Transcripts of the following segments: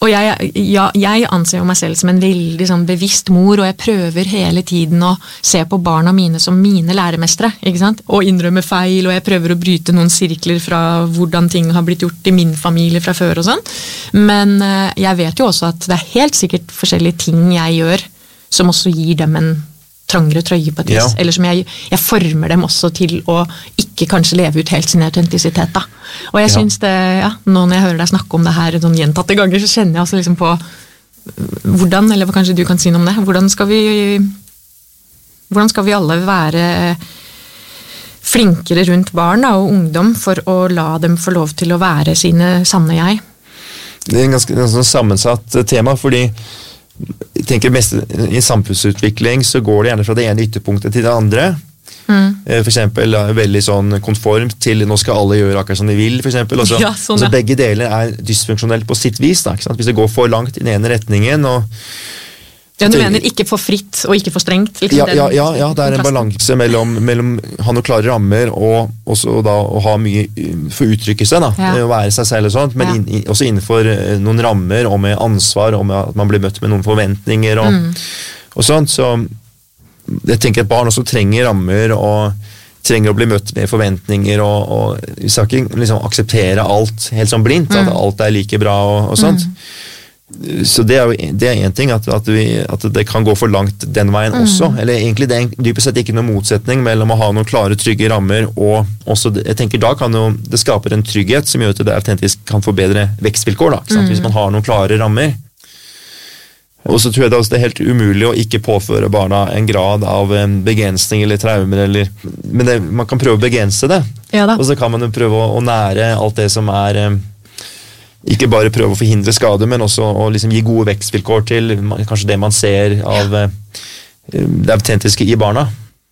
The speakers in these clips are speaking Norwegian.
Og jeg anser jo meg selv som en veldig sånn bevisst mor, og jeg prøver hele tiden å se på barna mine som mine læremestre, ikke sant? Og innrømme feil, og jeg prøver å bryte noen sirkler fra hvordan ting har blitt gjort i min familie fra før og sånn. Men jeg vet jo også at det er helt sikkert forskjellige ting jeg gjør som også gir dem en trangere trøye på et vis, eller som jeg former dem også til å ikke kanskje leve ut helt sin autentisitet da. Og jeg synes det, nå når jeg hører deg snakke om det her sånn gjentatte ganger, så kjenner jeg også liksom på hvordan, eller kanskje du kan si noe om det, hvordan skal vi alle være flinkere rundt barn og ungdom for å la dem få lov til å være sine sanne jeg? Det er en ganske sammensatt tema, fordi jeg tenker mest i samfunnsutvikling så går det gjerne fra det ene ytterpunktet til det andre. For eksempel veldig sånn konformt til nå skal alle gjøre akkurat som de vil, for eksempel. Så begge deler er dysfunksjonelt på sitt vis, da, ikke sant? Hvis det går for langt i den ene retningen, Ja, du mener ikke for fritt og ikke for strengt? Liksom ja, det er en balanse mellom ha noen klare rammer og også da å ha mye for uttrykkelse, da, å være seg selv og sånt, men også innenfor noen rammer og med ansvar, og med at man blir møtt med noen forventninger og sånt, så jeg tenker at barn også trenger rammer og trenger å bli møtt med forventninger, og vi skal ikke liksom akseptere alt helt sånn blindt, at alt er like bra og sånt. Så det er en ting at det kan gå for langt den veien også, eller egentlig det er dypest sett ikke noen motsetning mellom å ha noen klare, trygge rammer, og også, jeg tenker da kan jo det skaper en trygghet som gjør at det autentisk kan få bedre vekstvilkår da, ikke sant? Hvis man har noen klare rammer. Og så tror jeg det er helt umulig å ikke påføre barna en grad av begrensning eller traumer, men man kan prøve å begrense det, og så kan man jo prøve å nære alt det som er ikke bare prøve å forhindre skade, men også å liksom gi gode vekstvilkår til kanskje det man ser av det autentiske i barna.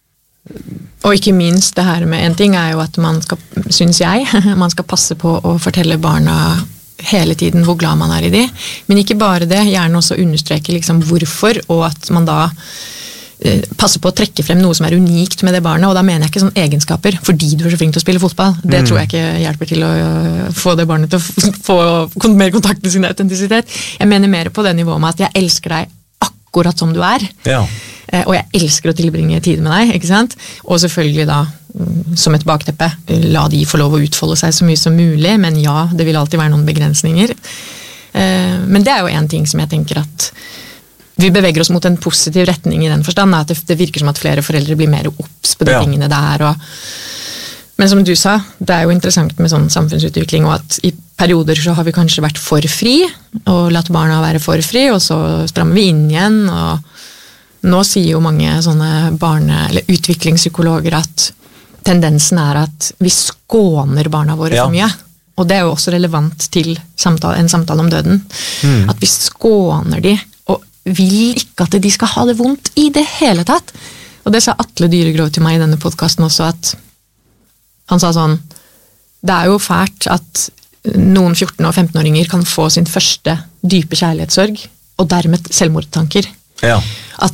Og ikke minst det her med en ting er jo at man skal, synes jeg, man skal passe på å fortelle barna hele tiden hvor glad man er i de, men ikke bare det, gjerne også understreke liksom hvorfor, og at man da passe på å trekke frem noe som er unikt med det barnet, og da mener jeg ikke sånn egenskaper, fordi du er så flink til å spille fotball. Det tror jeg ikke hjelper til å få det barnet til å få mer kontakt med sin autentisitet. Jeg mener mer på det nivået med at jeg elsker deg akkurat som du er, og jeg elsker å tilbringe tid med deg, ikke sant? Og selvfølgelig da, som et bakteppe, la de få lov å utfolde seg så mye som mulig, men ja, det vil alltid være noen begrensninger. Men det er jo en ting som jeg tenker at vi beveger oss mot en positiv retning i den forstand, at det virker som at flere foreldre blir mer opps på de tingene der. Men som du sa, det er jo interessant med sånn samfunnsutvikling, og at i perioder så har vi kanskje vært for fri, og latt barna være for fri, og så strammer vi inn igjen, og nå sier jo mange sånne eller utviklingspsykologer at tendensen er at vi skåner barna våre for mye. Og det er jo også relevant til en samtale om døden. At vi skåner de, vil ikke at de skal ha det vondt i det hele tatt. Og det sa Atle Dyregrov til meg i denne podcasten også, at han sa sånn, det er jo fælt at noen 14- og 15-åringer kan få sin første dype kjærlighetssorg, og dermed selvmordstanker. At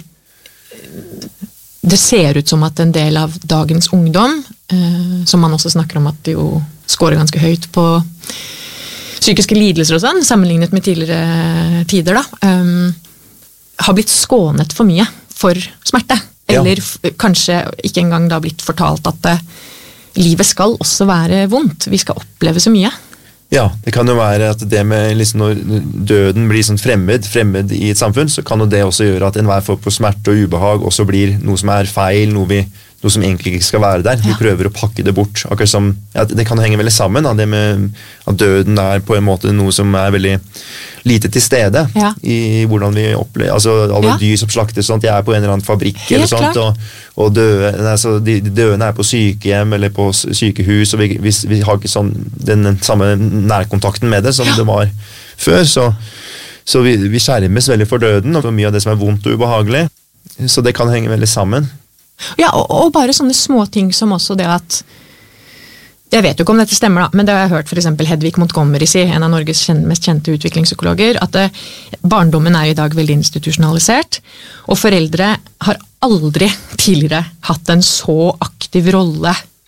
det ser ut som at en del av dagens ungdom, som man også snakker om at de jo scorer ganske høyt på psykiske lidelser og sånn, sammenlignet med tidligere tider da, har blitt skånet for mye for smerte. Eller kanskje ikke engang da blitt fortalt at livet skal også være vondt. Vi skal oppleve så mye. Ja, det kan jo være at det med liksom når døden blir sånn fremmed i et samfunn, så kan jo det også gjøre at enhver form for smerte og ubehag også blir noe som er feil, noe som egentlig ikke skal være der. Vi prøver å pakke det bort. Akkurat som, det kan henge veldig sammen, det med at døden er på en måte noe som er veldig lite til stede i hvordan vi opplever, altså alle dyr som slaktes, sånt, jeg er på en eller annen fabrikk eller sånt, og de døende er på sykehjem eller på sykehus, og vi har ikke sånn, den samme nærkontakten med det som det var før, så vi skjermes veldig for døden, og for mye av det som er vondt og ubehagelig, så det kan henge veldig sammen. Ja, og bare sånne små ting som også det at, jeg vet jo ikke om dette stemmer da, men det har jeg hørt for eksempel Hedvig Montgomery si, en av Norges mest kjente utviklingspsykologer, at barndommen er i dag veldig institusjonalisert, og foreldre har aldri tidligere hatt en så aktiv rolle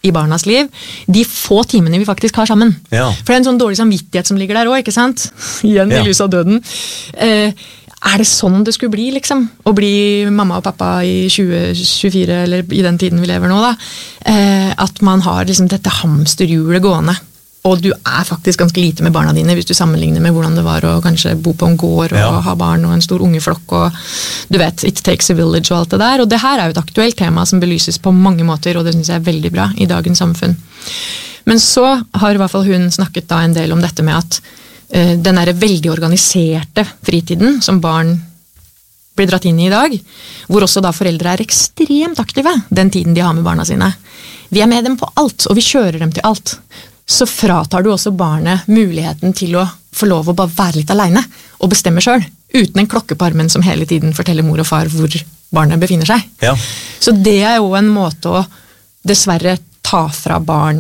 i barnas liv, de få timene vi faktisk har sammen. Ja. For det er en sånn dårlig samvittighet som ligger der også, ikke sant? Igjen i lys av døden. Er det sånn det skulle bli, liksom? Å bli mamma og pappa i 2024, eller i den tiden vi lever nå, da. At man har liksom dette hamsterhjulet gående. Og du er faktisk ganske lite med barna dine hvis du sammenligner med hvordan det var å kanskje bo på en gård og ha barn og en stor ungeflokk og du vet, it takes a village og alt det der. Og det her er jo et aktuelt tema som belyses på mange måter, og det synes jeg er veldig bra i dagens samfunn. Men så har i hvert fall hun snakket da en del om dette med at den der veldig organiserte fritiden som barn blir dratt inn i dag, hvor også da foreldre er ekstremt aktive den tiden de har med barna sine. Vi er med dem på alt, og vi kjører dem til alt. Så fratar du også barnet muligheten til å få lov å bare være litt alene og bestemme selv, uten en klokke på armen som hele tiden forteller mor og far hvor barnet befinner seg. Ja. Så det er jo en måte å dessverre ta fra barn,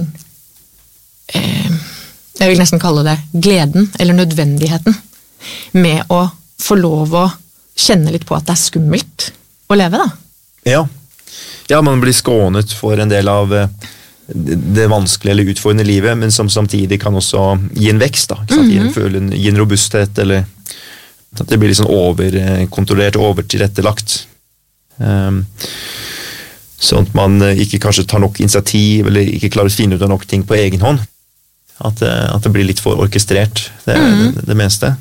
jeg vil nesten kalle det gleden eller nødvendigheten, med å få lov å kjenne litt på at det er skummelt å leve da. Ja, man blir skånet for en del av det vanskelige eller utfordrende livet, men som samtidig kan også gi en vekst, da, ikke sant? Gi en robusthet, eller at det blir litt sånn overkontrollert og overtilrettelagt. Sånn at man ikke kanskje tar nok initiativ, eller ikke klarer å finne ut av nok ting på egen hånd. At det blir litt for orkestrert, det meste.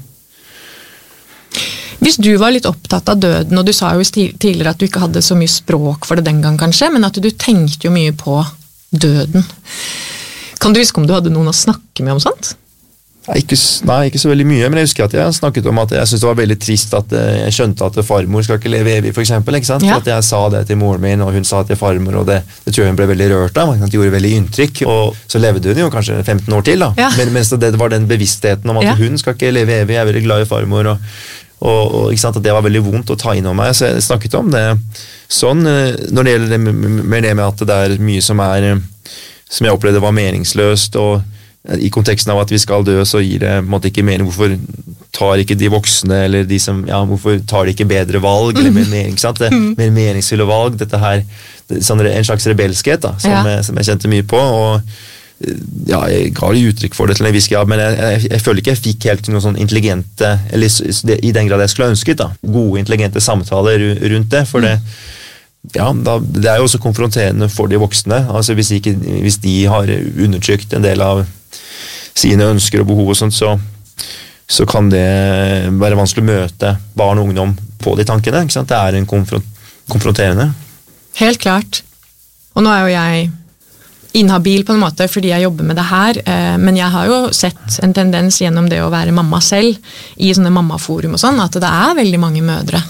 Hvis du var litt opptatt av døden, og du sa jo tidligere at du ikke hadde så mye språk for det den gang kanskje, men at du tenkte jo mye på døden. Kan du huske om du hadde noen å snakke med om sånt? Nei, ikke så veldig mye, men jeg husker at jeg snakket om at jeg synes det var veldig trist at jeg skjønte at farmor skal ikke leve evig, for eksempel, ikke sant? Ja. At jeg sa det til moren min, og hun sa til farmor, og det tror jeg hun ble veldig rørt av, det gjorde veldig inntrykk, og så levde hun jo kanskje 15 år til, da. Ja. Mens det var den bevisstheten om at hun skal ikke leve evig, jeg er veldig glad i farmor, og ikke sant, at det var veldig vondt å ta inn om meg, så jeg snakket om det sånn, når det gjelder det med at det er mye som jeg opplevde var meningsløst, og i konteksten av at vi skal dø, så gir det på en måte ikke mening. Hvorfor tar ikke de voksne, eller de som, hvorfor tar de ikke bedre valg, eller mer mer meningsfulle valg, dette her, en slags rebelskhet da, som jeg kjente mye på, og jeg ga uttrykk for det til en viss grad, men jeg føler ikke jeg fikk helt noe sånn intelligente, eller i den grad jeg skulle ønsket da, gode, intelligente samtaler rundt det, for det det er jo også konfronterende for de voksne, altså hvis de har undertrykt en del av sine ønsker og behov og sånt, så kan det være vanskelig å møte barn og ungdom på de tankene, ikke sant? Det er en konfronterende. Helt klart. Og nå er jo jeg inhabil på en måte fordi jeg jobber med det her, men jeg har jo sett en tendens gjennom det å være mamma selv i sånne mammaforum og sånn, at det er veldig mange mødre.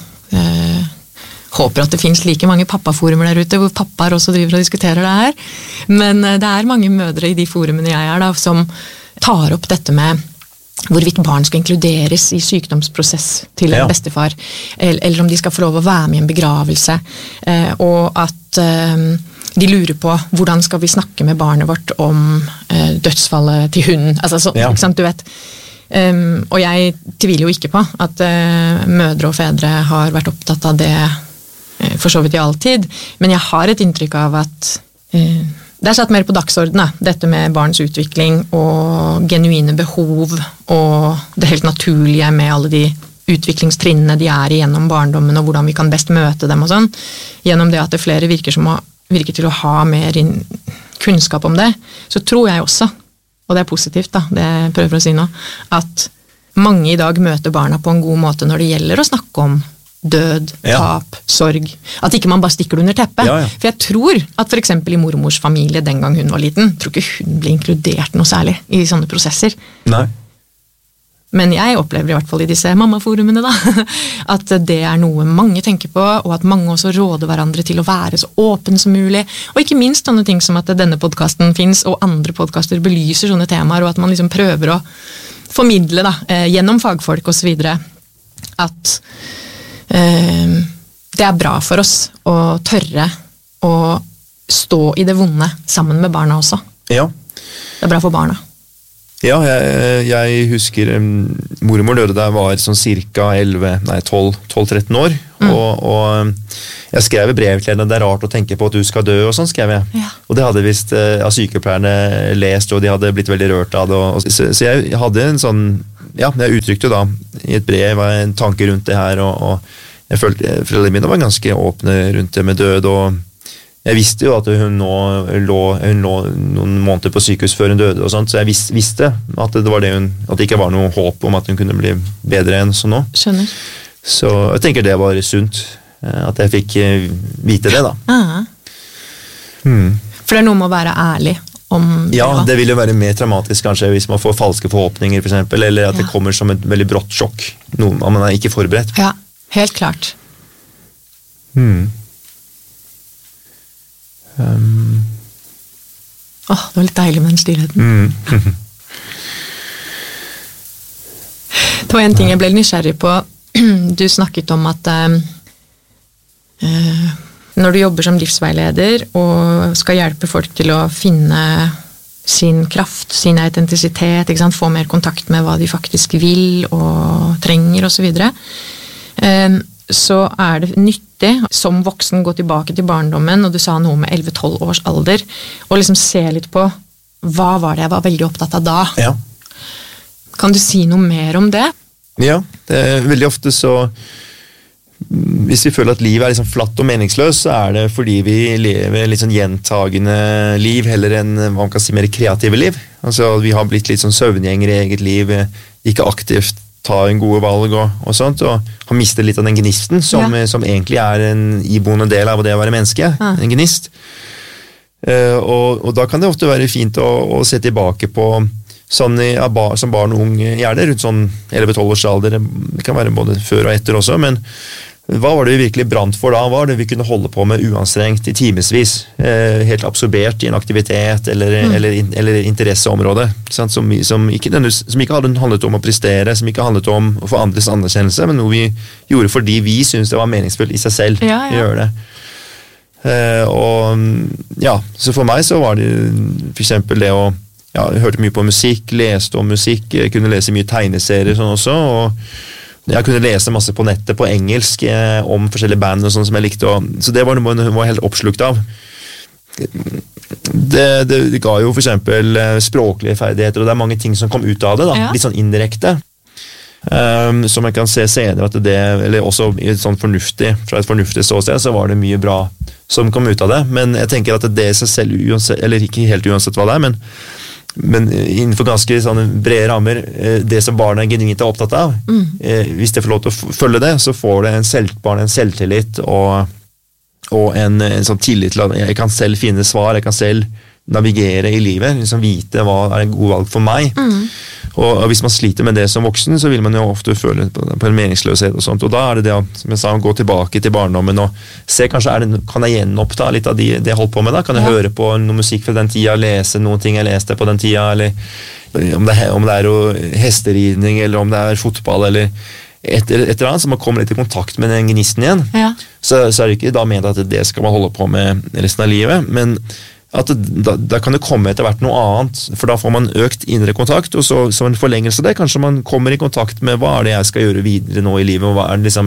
Håper at det finnes like mange pappaforumer der ute, hvor pappaer også driver og diskuterer det her, men det er mange mødre i de forumene jeg er da, som tar opp dette med hvorvidt barn skal inkluderes i sykdomsprosess til en bestefar, eller om de skal få lov å være med i en begravelse, og at de lurer på hvordan skal vi snakke med barnet vårt om dødsfallet til hunden, altså, ikke sant, du vet. Og jeg tviler jo ikke på at mødre og fedre har vært opptatt av det for så vidt i all tid, men jeg har et inntrykk av at det er satt mer på dagsordenen, dette med barns utvikling og genuine behov og det helt naturlige med alle de utviklingstrinnene de er i gjennom barndommen og hvordan vi kan best møte dem og sånn, gjennom det at det flere virker til å ha mer kunnskap om det, så tror jeg også, og det er positivt da, det jeg prøver å si nå, at mange i dag møter barna på en god måte når det gjelder å snakke om død, tap, sorg. At ikke man bare stikker det under teppet. For jeg tror at for eksempel i mormors familie den gang hun var liten, tror ikke hun ble inkludert noe særlig i sånne prosesser. Nei. Men jeg opplever i hvert fall i disse mammaforumene da, at det er noe mange tenker på, og at mange også råder hverandre til å være så åpen som mulig. Og ikke minst sånne ting som at denne podcasten finnes, og andre podcaster belyser sånne temaer, og at man liksom prøver å formidle da, gjennom fagfolk og så videre, at det er bra for oss å tørre å stå i det vonde sammen med barna også. Ja. Det er bra for barna. Ja, jeg husker mormor døde da jeg var sånn cirka 12-13 år, og jeg skrev i brev til henne, det er rart å tenke på at du skal dø, og sånn skrev jeg. Ja. Og det hadde vist sykepleierne lest, og de hadde blitt veldig rørt av det. Så jeg hadde en sånn, ja, jeg uttrykte da i et brev en tanke rundt det her, og jeg følte foreldrene mine var ganske åpne rundt det med død, og jeg visste jo at hun lå noen måneder på sykehus før hun døde, og sånt, så jeg visste at det var at det ikke var noe håp om at hun kunne bli bedre enn sånn nå. Skjønner. Så jeg tenker det var sunt, at jeg fikk vite det da. For det er noe med å være ærlig om ja, det vil jo være mer traumatisk kanskje hvis man får falske forhåpninger for eksempel, eller at det kommer som et veldig brått sjokk, noe man er ikke forberedt. Ja, helt klart. Det var litt deilig med den stillheten. Det var en ting jeg ble nysgjerrig på. Du snakket om at når du jobber som livsveileder og skal hjelpe folk til å finne sin kraft, sin autentisitet, ikke sant? Få mer kontakt med hva de faktisk vil og trenger og så videre, så er det nyttig som voksen gå tilbake til barndommen, og du sa noe med 11-12 års alder, og liksom se litt på hva var det jeg var veldig opptatt av da. Ja. Kan du si noe mer om det? Ja, det er veldig ofte så hvis vi føler at livet er liksom flatt og meningsløst, så er det fordi vi lever litt sånn gjentagende liv, heller enn hva man kan si mer kreative liv. Altså vi har blitt litt sånn søvngjengere i eget liv, ikke aktivt ta en gode valg og sånt, og har mistet litt av den gnisten som egentlig er en iboende del av det å være menneske, en gnist. Og da kan det ofte være fint å se tilbake på sånn som barn og ung, gjerne rundt sånn 11-12 års alder, det kan være både før og etter også, men hva var det vi virkelig brant for da? Hva var det vi kunne holde på med uanstrengt i timesvis, helt absorbert i en aktivitet eller interesseområde, som ikke handlet om å prestere, som ikke handlet om å få andres anerkjennelse, men noe vi gjorde fordi vi syntes det var meningsfullt i seg selv å gjøre det. Så for meg så var det for eksempel det å jeg hørte mye på musikk, leste om musikk, jeg kunne lese mye tegneserier sånn også, og jeg kunne lese masse på nettet på engelsk om forskjellige band og sånn som jeg likte, så det var noe jeg var helt oppslukt av. Det ga jo for eksempel språklige ferdigheter, og det er mange ting som kom ut av det da, litt sånn indirekte. Som jeg kan se senere at eller også fra et fornuftig ståsted, så var det mye bra som kom ut av det, men jeg tenker at det seg selv, eller ikke helt uansett hva det er, men innenfor ganske sånne brede rammer, det som barna genuint er opptatt av, hvis det får lov til å følge det, så får det barn en selvtillit og en sånn tillit til at jeg kan selv finne svar, jeg kan selv navigere i livet, liksom vite hva er en god valg for meg. Og hvis man sliter med det som voksen, så vil man jo ofte føle på en meningsløshet og sånt, og da er det som jeg sa, å gå tilbake til barndommen og se, kanskje kan jeg gjenoppta litt av det jeg holdt på med da, kan jeg høre på noe musikk fra den tida, lese noen ting jeg leste på den tida, eller om det er hesteridning, eller om det er fotball, eller et eller annet, så man kommer litt i kontakt med den gnisten igjen, så er det ikke da ment at det skal man holde på med resten av livet, men at da kan det komme etter hvert noe annet, for da får man økt indre kontakt, og så som en forlengelse av det, kanskje man kommer i kontakt med hva er det jeg skal gjøre videre nå i livet, og hva er det liksom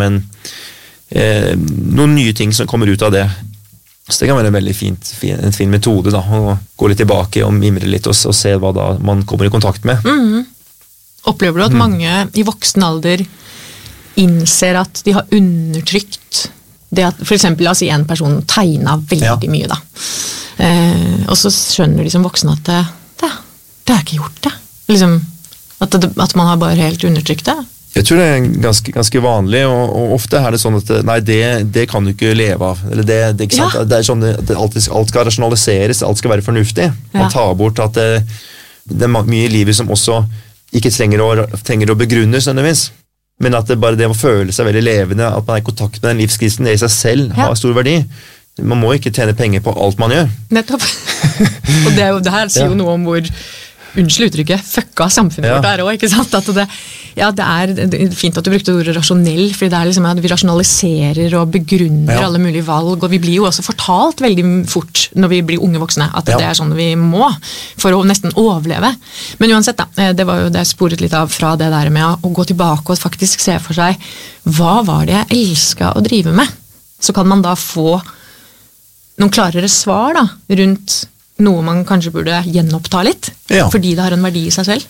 noen nye ting som kommer ut av det. Så det kan være en veldig en fin metode da, å gå litt tilbake og mimre litt og se hva da man kommer i kontakt med. Opplever du at mange i voksen alder innser at de har undertrykt det at, for eksempel, la oss si en person tegnet veldig mye da, og så skjønner de som voksne at det er ikke gjort det. Liksom, at man har bare helt undertrykt det. Jeg tror det er ganske vanlig, og ofte er det sånn at nei, det kan du ikke leve av. Eller det ikke sant? Det er sånn at alt skal rasjonaliseres, alt skal være fornuftig. Man tar bort at det er mye i livet som også ikke trenger å begrunnes nødvendigvis. Men at det bare det å føle seg veldig levende, at man er i kontakt med den livskrisen, det i seg selv har stor verdi. Man må ikke tjene penger på alt man gjør. Nettopp. Og det her sier jo noe om hvor unnskyld uttrykket, fucka samfunnet vårt her også, ikke sant? At det er fint at du brukte ordet rasjonell, for det er liksom at vi rasjonaliserer og begrunner alle mulige valg, og vi blir jo også fortalt veldig fort når vi blir unge voksne, at det er sånn vi må, for å nesten overleve. Men uansett da, det var jo det jeg sporet litt av fra det der med å gå tilbake og faktisk se for seg, hva var det jeg elsket å drive med? Så kan man da få noen klarere svar da, rundt noe man kanskje burde gjenoppta litt, fordi det har en verdi i seg selv.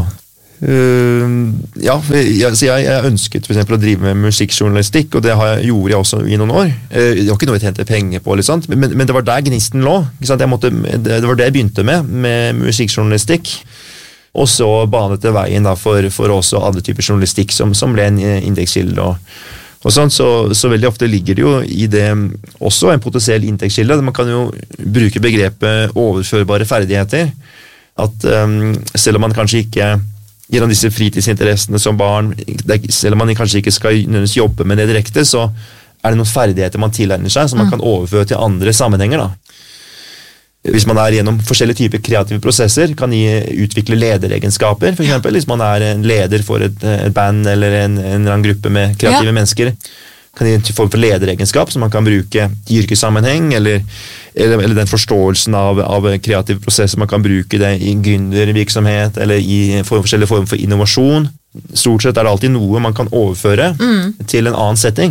Jeg ønsket for eksempel å drive med musikkjournalistikk, og det gjorde jeg også i noen år. Det var ikke noe jeg tjente penger på, men det var der gnisten lå. Ikke sant? Det var det jeg begynte med musikkjournalistikk, og så banet det veien da, for også andre typer journalistikk som ble en inntektskilde og sånn, så veldig ofte ligger det jo i det også en potensiell inntektskilde. Man kan jo bruke begrepet overførbare ferdigheter, at selv om man kanskje ikke gjennom disse fritidsinteressene som barn, selv om man kanskje ikke skal nødvendigvis jobbe med det direkte, så er det noen ferdigheter man tilegner seg som man kan overføre til andre sammenhenger da. Hvis man gjennom forskjellige typer kreative prosesser, kan utvikle lederegenskaper, for eksempel, hvis man en leder for et band eller en eller annen gruppe med kreative mennesker, kan gi en form for lederegenskap som man kan bruke i yrkessammenheng, eller den forståelsen av kreative prosesser man kan bruke det i gründervirksomhet, eller i forskjellige former for innovasjon. Stort sett det alltid noe man kan overføre til en annen setting.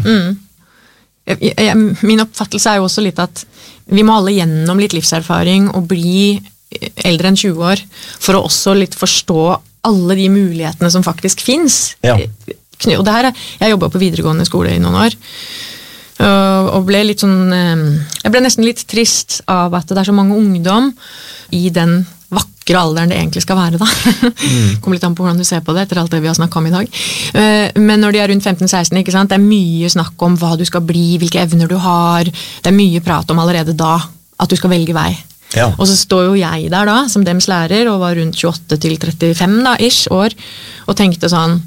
Min oppfattelse jo også litt at vi må alle gjennom litt livserfaring og bli eldre enn 20 år for å også litt forstå alle de mulighetene som faktisk finnes. Og det her, jeg jobbet på videregående skole i noen år, og ble litt sånn, jeg ble nesten litt trist av at det så mange ungdom i den vakre alderen det egentlig skal være da. Kommer litt an på hvordan du ser på det etter alt det vi har snakket om i dag. Men når de rundt 15-16, ikke sant? Det mye snakk om hva du skal bli, hvilke evner du har. Det mye prat om allerede da at du skal velge vei. Og så står jo jeg der da, som dems lærer, og var rundt 28 til 35 da, år, og tenkte sånn,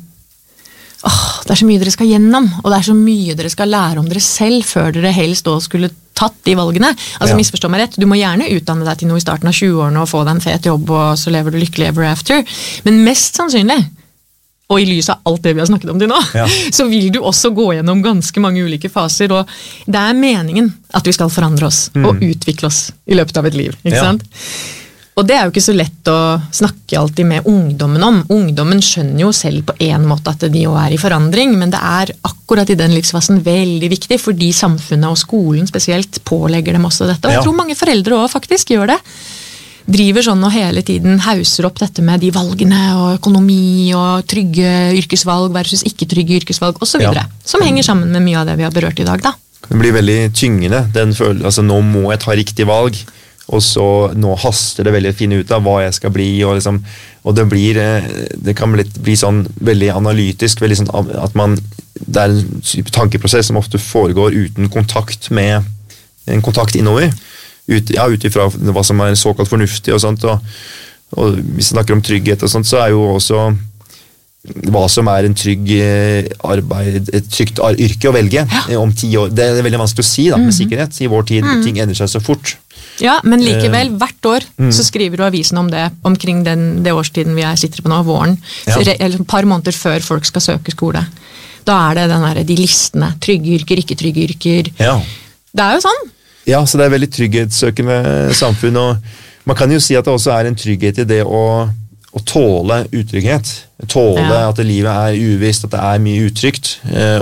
det så mye dere skal gjennom, og det så mye dere skal lære om dere selv før dere helst da skulle tatt de valgene. Altså misforstå meg rett, du må gjerne utdanne deg til noe i starten av 20-årene og få deg en fet jobb, og så lever du lykkelig ever after. Men mest sannsynlig, og i lys av alt det vi har snakket om til nå, så vil du også gå gjennom ganske mange ulike faser, og det meningen at vi skal forandre oss og utvikle oss i løpet av et liv, ikke sant? Og det jo ikke så lett å snakke alltid med ungdommen om. Ungdommen skjønner jo selv på en måte at de jo i forandring, men det akkurat i den livsfasen veldig viktig, fordi samfunnet og skolen spesielt pålegger dem også dette. Og jeg tror mange foreldre også faktisk gjør det. Driver sånn og hele tiden hauser opp dette med de valgene og økonomi og trygge yrkesvalg versus ikke trygge yrkesvalg og så videre. Som henger sammen med mye av det vi har berørt i dag da. Det blir veldig tyngende, den følelsen, altså nå må jeg ta riktig valg. Og så nå haster det veldig å finne ut av hva jeg skal bli, og det kan bli sånn veldig analytisk, veldig sånn at det en type tankeprosess som ofte foregår uten kontakt med en kontakt innover, ut ifra hva som såkalt fornuftig og sånt, og hvis vi snakker om trygghet og sånt, så jo også hva som en trygg arbeid, et trygt yrke å velge om 10 år. Det veldig vanskelig å si da, med sikkerhet. I vår tid, ting endrer seg så fort. Ja, men likevel, hvert år så skriver du avisen om det, omkring det årstiden vi sitter på nå, våren, eller et par måneder før folk skal søke skole. Da det de listene, trygge yrker, ikke trygge yrker. Det jo sånn. Ja, så det veldig trygghetssøkende samfunn, og man kan jo si at det også en trygghet i det å tåle utrygghet, tåle at livet uvisst, at det mye utrygt,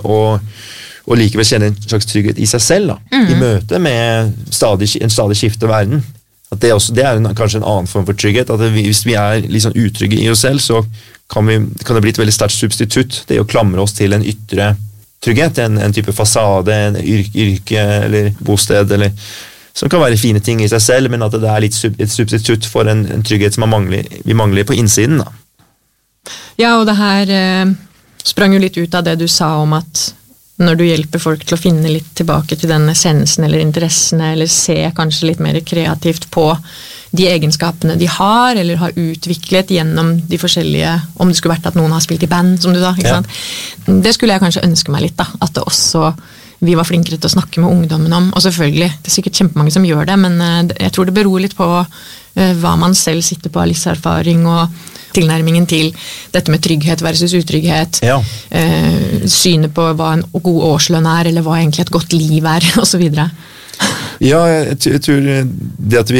og likevel kjenne en slags trygghet i seg selv, da, i møte med en stadig skifte verden. At det kanskje en annen form for trygghet, at hvis vi litt sånn utrygge i oss selv, så kan det bli et veldig sterkt substitutt, det å klamre oss til en ytre trygghet, en type fasade, en yrke eller bosted, eller, som kan være fine ting i seg selv, men at det litt et substitutt for en trygghet som vi mangler på innsiden. Da. Ja, og det her sprang jo litt ut av det du sa om at når du hjelper folk til å finne litt tilbake til den essensen eller interessene, eller se kanskje litt mer kreativt på de egenskapene de har, eller har utviklet gjennom de forskjellige, om det skulle vært at noen har spilt i band, som du sa, ikke sant? Det skulle jeg kanskje ønske meg litt, da, at det også vi var flinkere til å snakke med ungdommen om, og selvfølgelig, det er sikkert kjempemange som gjør det, men jeg tror det beror litt på hva man selv sitter på av livserfaring og tilnærmingen til dette med trygghet versus utrygghet, synet på hva en god årslønn er, eller hva egentlig et godt liv er, og så videre. Ja, jeg tror det at vi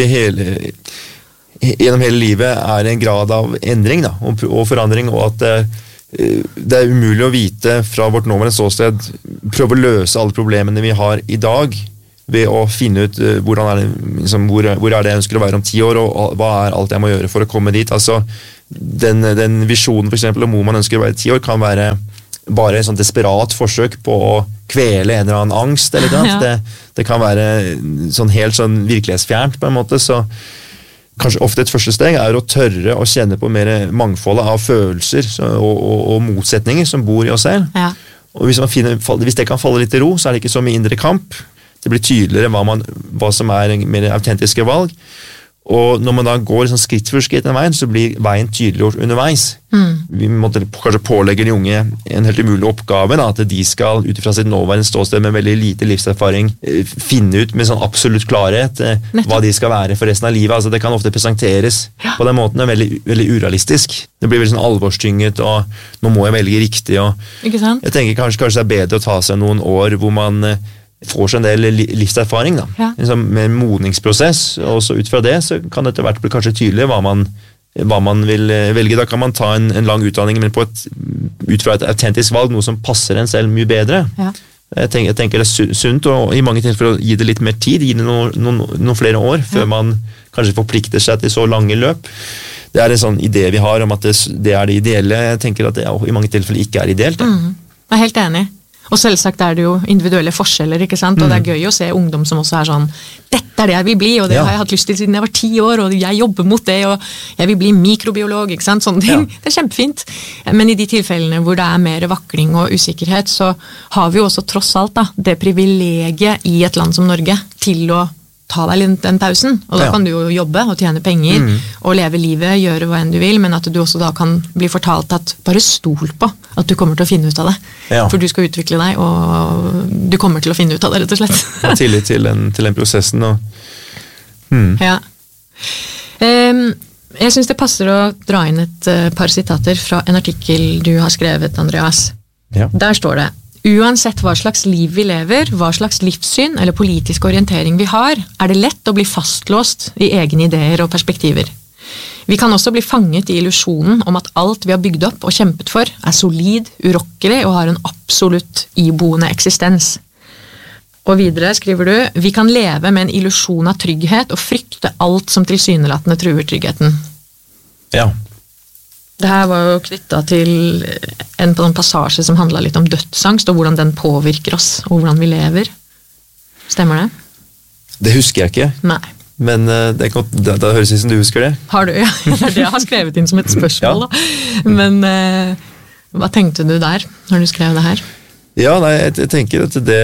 gjennom hele livet er en grad av endring da, og forandring, og at det er umulig å vite fra vårt nåværende ståsted, prøve å løse alle problemene vi har i dag, ved å finne ut hvor er det jeg ønsker å være om 10 år, og hva er alt jeg må gjøre for å komme dit. Altså, den visjonen for eksempel om hvor man ønsker å være 10 år, kan være bare en sånn desperat forsøk på å kvele en eller annen angst, eller noe. Det kan være sånn helt sånn virkelighetsfjernt på en måte, så kanskje ofte et første steg er å tørre å kjenne på mer mangfoldet av følelser og motsetninger som bor i oss selv. Ja. Og hvis det kan falle litt i ro, så er det ikke så mye indre kamp. Det blir tydeligere hva som er mer autentiske valg. Og når man da går sånn skritt for skritt den veien, så blir veien tydeliggjort underveis. Vi måtte kanskje pålegge de unge en helt umulig oppgave, da, at de skal ut fra sitt nåværende ståsted med veldig lite livserfaring finne ut med sånn absolutt klarhet hva de skal være for resten av livet. Altså, det kan ofte presenteres på den måten, veldig, veldig urealistisk. Det blir veldig sånn alvorstynget, og nå må jeg velge riktig. Ikke sant? Jeg tenker kanskje det er bedre å ta seg noen år hvor man får seg en del livserfaring da. Med en modningsprosess, og så ut fra det så kan det etter hvert bli kanskje tydelig hva man vil velge. Da kan man ta en lang utdanning, men ut fra et autentisk valg, noe som passer en selv mye bedre. Jeg tenker det er sunt, og i mange tilfeller gi det litt mer tid, gi det noen flere år, før man kanskje forplikter seg til så lange løp. Det er en sånn idé vi har om at det er det ideelle. Jeg tenker at det i mange tilfeller ikke er ideelt. Jeg er helt enig. Og selvsagt er det jo individuelle forskjeller, ikke sant? Og det er gøy å se ungdom som også er sånn, dette er det jeg vil bli, og det har jeg hatt lyst til siden jeg var 10 år, og jeg jobber mot det, og jeg vil bli mikrobiolog, ikke sant? Sånne ting. Det er kjempefint. Men i de tilfellene hvor det er mer vakling og usikkerhet, så har vi jo også tross alt da, det privilegiet i et land som Norge til å ta deg litt den pausen, og da kan du jo jobbe og tjene penger, og leve livet, gjøre hva enn du vil, men at du også da kan bli fortalt at bare stol på at du kommer til å finne ut av det. For du skal utvikle deg, og du kommer til å finne ut av det, rett og slett. Og tillit til den prosessen. Ja. Jeg synes det passer å dra inn et par sitater fra en artikkel du har skrevet, Andreas. Der står det: uansett hva slags liv vi lever, hva slags livssyn eller politisk orientering vi har, er det lett å bli fastlåst i egne ideer og perspektiver. Vi kan også bli fanget i illusjonen om at alt vi har bygd opp og kjempet for er solid, urokkelig og har en absolutt iboende eksistens. Og videre skriver du: vi kan leve med en illusjon av trygghet og frykte alt som tilsynelatende truer tryggheten. Ja. Det her var jo knyttet til en passasje som handlet litt om dødsangst, og hvordan den påvirker oss, og hvordan vi lever. Stemmer det? Det husker jeg ikke. Nei. Men det høres ut som du husker det. Har du? Ja, det er det jeg har skrevet inn som et spørsmål. Men hva tenkte du der, når du skrev det her? Ja, nei, jeg tenker at det...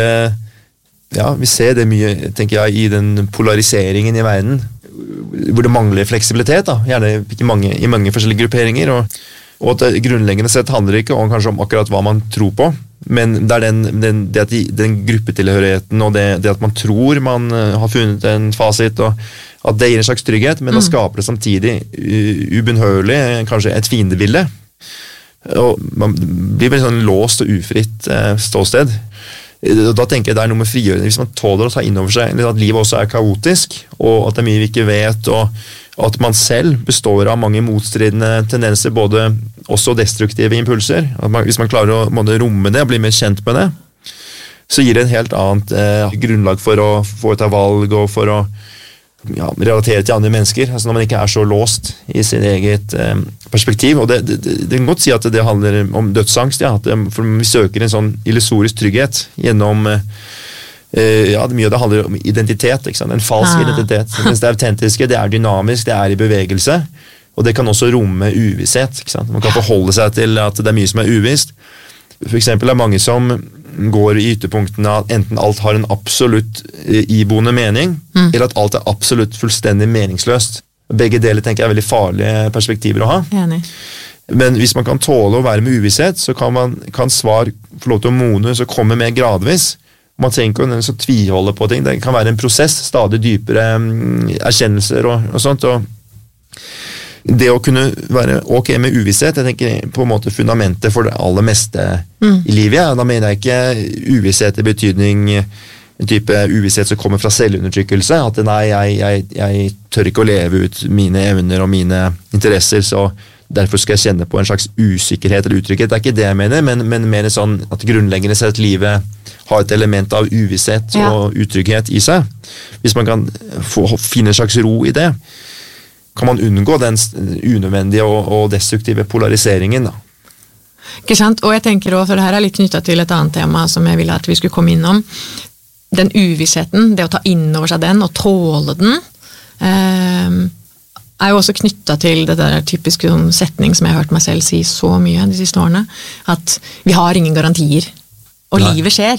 Ja, vi ser det mye, tenker jeg, i den polariseringen i verden, hvor det mangler fleksibilitet, da, gjerne i mange forskjellige grupperinger, og at det grunnleggende sett handler ikke kanskje om akkurat hva man tror på, men det er den gruppetilhørigheten og det at man tror man har funnet en fasit, og at det gir en slags trygghet, men da skaper det samtidig ubønnhørlig kanskje et fiendebilde, og man blir veldig sånn låst og ufritt ståsted. Da tenker jeg det er noe med frigjørende, hvis man tåler å ta inn over seg at livet også er kaotisk, og at det er mye vi ikke vet, og at man selv består av mange motstridende tendenser, både også destruktive impulser. Hvis man klarer å romme det og bli mer kjent med det, så gir det en helt annet grunnlag for å foreta valg og for å relatere til andre mennesker, altså når man ikke er så låst i sin eget perspektiv. Og det kan godt si at det handler om dødsangst, for vi søker en sånn illusorisk trygghet gjennom mye av det handler om identitet, ikke sant? En falsk identitet, mens det autentiske, det er dynamisk, det er i bevegelse, og det kan også romme uvisshet, ikke sant? Man kan forholde seg til at det er mye som er uvisst. For eksempel er mange som går i ytterpunktene at enten alt har en absolutt iboende mening, eller at alt er absolutt fullstendig meningsløst. Begge deler tenker jeg er veldig farlige perspektiver å ha. Enig. Men hvis man kan tåle å være med uvisshet, så kan svar få lov til å modnes og komme mer gradvis. Man trenger ikke å tviholde på ting. Det kan være en prosess, stadig dypere erkjennelser og sånt. Og det å kunne være ok med uvisshet, jeg tenker på en måte fundamentet for det aller meste i livet. Da mener jeg ikke uvisshet i betydning en type uvisshet som kommer fra selvundertrykkelse, at nei, jeg tør ikke å leve ut mine evner og mine interesser, så derfor skal jeg kjenne på en slags usikkerhet eller utrygghet. Det er ikke det jeg mener, men mer sånn at grunnleggende sett livet har et element av uvisshet og utrygghet i seg. Hvis man kan finne en slags ro i det, kan man unngå den unødvendige og destruktive polariseringen da. Ikke sant? Og jeg tenker også, for det her er litt knyttet til et annet tema som jeg ville at vi skulle komme innom, den uvissheten, det å ta inn over seg den og tåle den, er jo også knyttet til det der typiske setning som jeg har hørt meg selv si så mye de siste årene, at vi har ingen garantier, og livet skjer.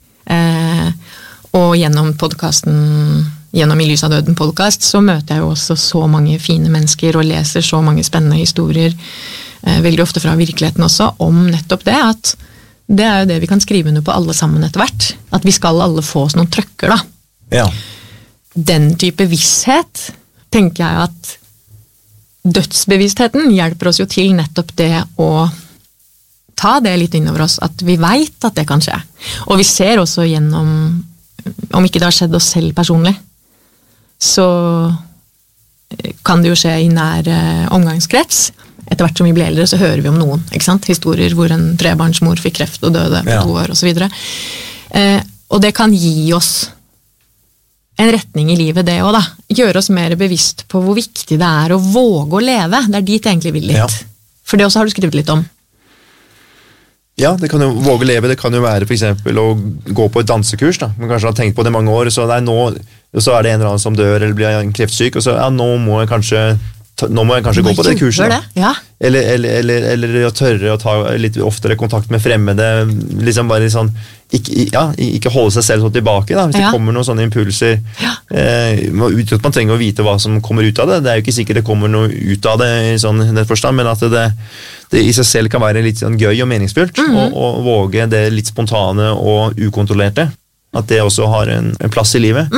Og gjennom podcasten, gjennom I lys av døden podcast, så møter jeg jo også så mange fine mennesker og leser så mange spennende historier, veldig ofte fra virkeligheten også, om nettopp det, at det er jo det vi kan skrive under på alle sammen etter hvert, at vi skal alle få oss noen trøkker da. Ja. Den type visshet, tenker jeg at dødsbevisstheten hjelper oss jo til nettopp det å ta det litt innover oss, at vi vet at det kan skje. Og vi ser også gjennom, om ikke det har skjedd oss selv personlig, så kan det jo skje I nær omgangskrets. Etter hvert som vi blir eldre, så hører vi om noen, ikke sant? Historier hvor en trebarnsmor fikk kreft og døde på 2 år, og så videre. Og det kan gi oss en retning I livet, det også da. Gjøre oss mer bevisst på hvor viktig det å våge å leve. Det dit jeg egentlig vil litt. Ja. For det også har du skrevet litt om. Ja, det kan jo våge å leve. Det kan jo være for eksempel å gå på et dansekurs, da. Man kanskje har tenkt på det mange år, så, nå er det en eller annen som dør eller blir kreftsyk, og så nå må jeg kanskje gå på det kurset. Det, ja. Eller å tørre å ta litt oftere kontakt med fremmede, liksom bare sånn, ikke holde seg selv så tilbake da, hvis det kommer noen sånne impulser. Uten at man trenger å vite hva som kommer ut av det. Det er jo ikke sikkert det kommer noe ut av det I sånn forstand, men at det I seg selv kan være litt sånn gøy og meningsfullt, og våge det litt spontane og ukontrollerte. At det også har en plass I livet.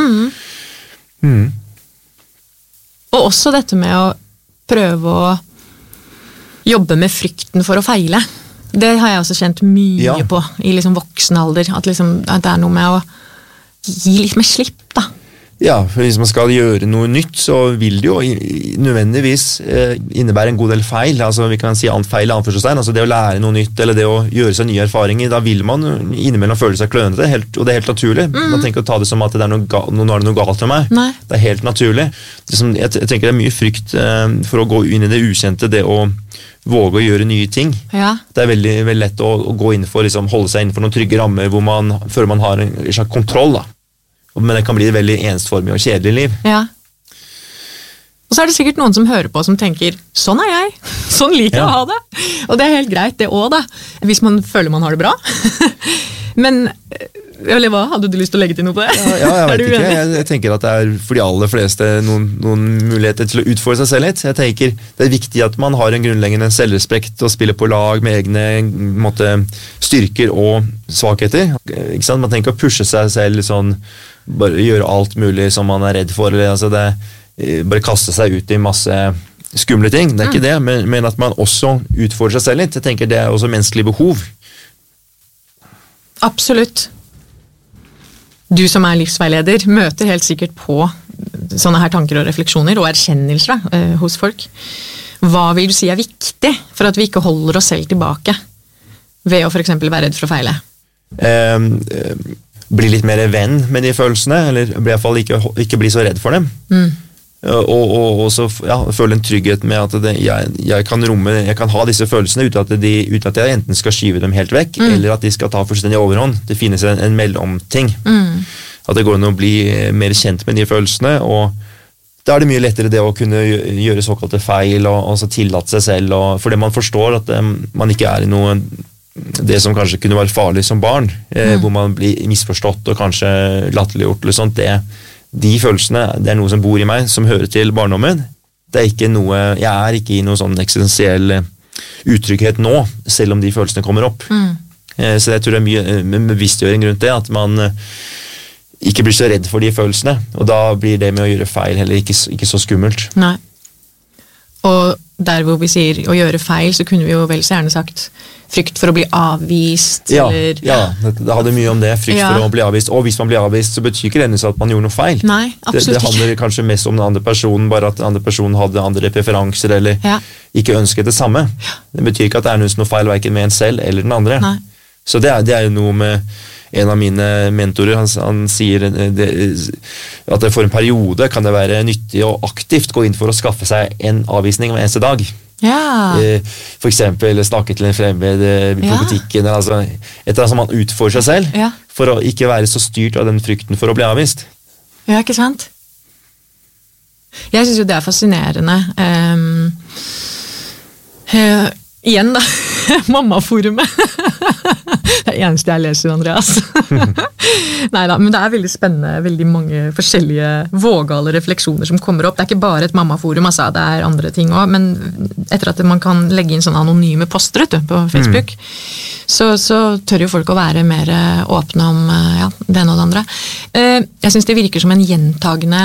Og også dette med å prøve å jobbe med frykten for å feile. Det har jeg også kjent mye på I liksom voksen alder, at det noe med å gi litt mer slipp da. Ja, for hvis man skal gjøre noe nytt, så vil det jo nødvendigvis innebære en god del feil. Altså vi kan si feil anførselstegn, altså det å lære noe nytt, eller det å gjøre seg nye erfaringer, da vil man innimellom føle seg klønete, og det helt naturlig. Man tenker å ta det som at nå er det noe galt med meg. Nei. Det helt naturlig. Jeg tenker det mye frykt for å gå inn I det ukjente, det å våge å gjøre nye ting. Ja. Det veldig, veldig lett å gå inn for, holde seg innenfor noen trygge rammer, før man har en slags kontroll da. Men det kan bli et veldig ensformig og kjedelig liv. Ja. Og så det sikkert noen som hører på som tenker, sånn jeg, sånn liker jeg å ha det. Og det helt greit det også da, hvis man føler man har det bra. Men, eller hva, hadde du lyst til å legge til noe på det? Ja, jeg vet ikke. Jeg tenker at det for de aller fleste noen muligheter til å utfordre seg selv litt. Jeg tenker det viktig at man har en grunnleggende selvrespekt og spiller på lag med egne styrker og svakheter. Ikke sant? Man tenker å pushe seg selv sånn, bare gjøre alt mulig som man redd for, eller altså bare kaste seg ut I masse skumle ting. Det ikke det, men at man også utfordrer seg selv litt. Jeg tenker det også menneskelig behov. Absolutt. Du som livsveileder møter helt sikkert på sånne her tanker og refleksjoner og erkjennelser hos folk. Hva vil du si viktig for at vi ikke holder oss selv tilbake ved å for eksempel være redd for å feile? Bli litt mer venn med de følelsene, eller I hvert fall ikke bli så redd for dem. Og så føle en trygghet med at jeg kan ha disse følelsene uten at jeg enten skal skyve dem helt vekk, eller at de skal ta fullstendig overhånd. Det finnes en mellomting. At det går an å bli mer kjent med de følelsene, og da det mye lettere det å kunne gjøre såkalte feil, og så tillate seg selv, fordi man forstår at man ikke I noe det som kanskje kunne være farlig som barn, hvor man blir misforstått og kanskje latterliggjort eller sånt, de følelsene, det noe som bor I meg, som hører til barndommen. Det ikke noe, jeg ikke i noe sånn eksistensiell utrygghet nå, selv om de følelsene kommer opp. Så jeg tror det mye bevisstgjøring rundt det, at man ikke blir så redd for de følelsene, og da blir det med å gjøre feil heller ikke så skummelt. Nei. Og der hvor vi sier å gjøre feil, så kunne vi jo vel så gjerne sagt frykt for å bli avvist, eller... Ja, det hadde mye om det, frykt for å bli avvist, og hvis man blir avvist, så betyr ikke det at man gjorde noe feil. Nei, absolutt det handler kanskje mest om den andre personen, bare at den andre personen hadde andre preferanser, eller ikke ønsket det samme. Det betyr ikke at det er noe feil, hverken med en selv eller den andre. Nei. Så det er jo noe med en av mine mentorer, han sier at for en periode kan det være nyttig å aktivt gå inn for å skaffe seg en avvisning hver eneste dag. Ja. For eksempel snakke til en fremmed på butikken, eller altså, et eller annet som man utfordrer seg selv, for å ikke være så styrt av den frykten for å bli avvist. Ja, ikke sant? Jeg synes jo det er fascinerende. Igjen da, mammaforumet. Det er eneste jeg leser, Andreas. Neida, men det er veldig spennende, veldig mange forskjellige vågale refleksjoner som kommer opp. Det er ikke bare et mammaforum, altså, det er andre ting også, men etter at man kan legge inn sånne anonyme poster på Facebook, så tør jo folk å være mer åpne om det ene og det andre. Jeg synes det virker som en gjentagende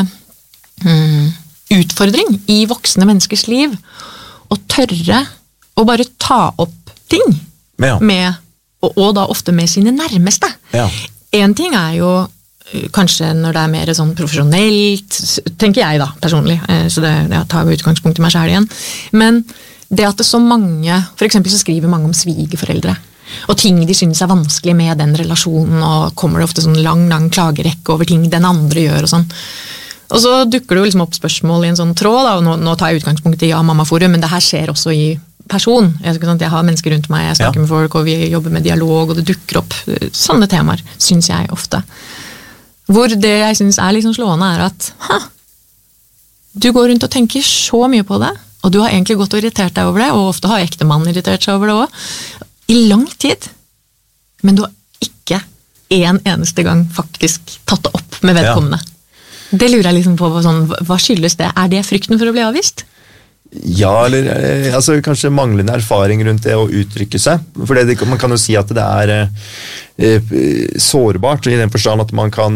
utfordring i voksne menneskers liv å tørre å bare ta opp ting med, og da ofte med sine nærmeste. En ting er jo kanskje når det er mer sånn profesjonelt, tenker jeg da, personlig, så det tar jo utgangspunkt i meg selv igjen, men det at det så mange, for eksempel så skriver mange om svigerforeldre, og ting de synes er vanskelig med den relasjonen, og kommer det ofte sånn lang klagerekke over ting den andre gjør og sånn. Og så dukker det jo liksom opp spørsmål i en sånn tråd, da, og nå tar jeg utgangspunkt i mammaforum, men det her skjer også i person. Jeg har mennesker rundt meg, jeg snakker med folk, og vi jobber med dialog, og det dukker opp sånne temaer, synes jeg ofte. Hvor det jeg synes er liksom slående er at du går rundt og tenker så mye på det, og du har egentlig gått og irritert deg over det, og ofte har ektemannen irritert seg over det også, i lang tid. Men du har ikke en eneste gang faktisk tatt det opp med vedkommende. Det lurer jeg liksom på, sånn, hva skyldes det? Er det frykten for å bli avvist? Ja, eller altså, kanskje manglende erfaring rundt det å uttrykke seg. For man kan jo si at det er sårbart i den forstand at man kan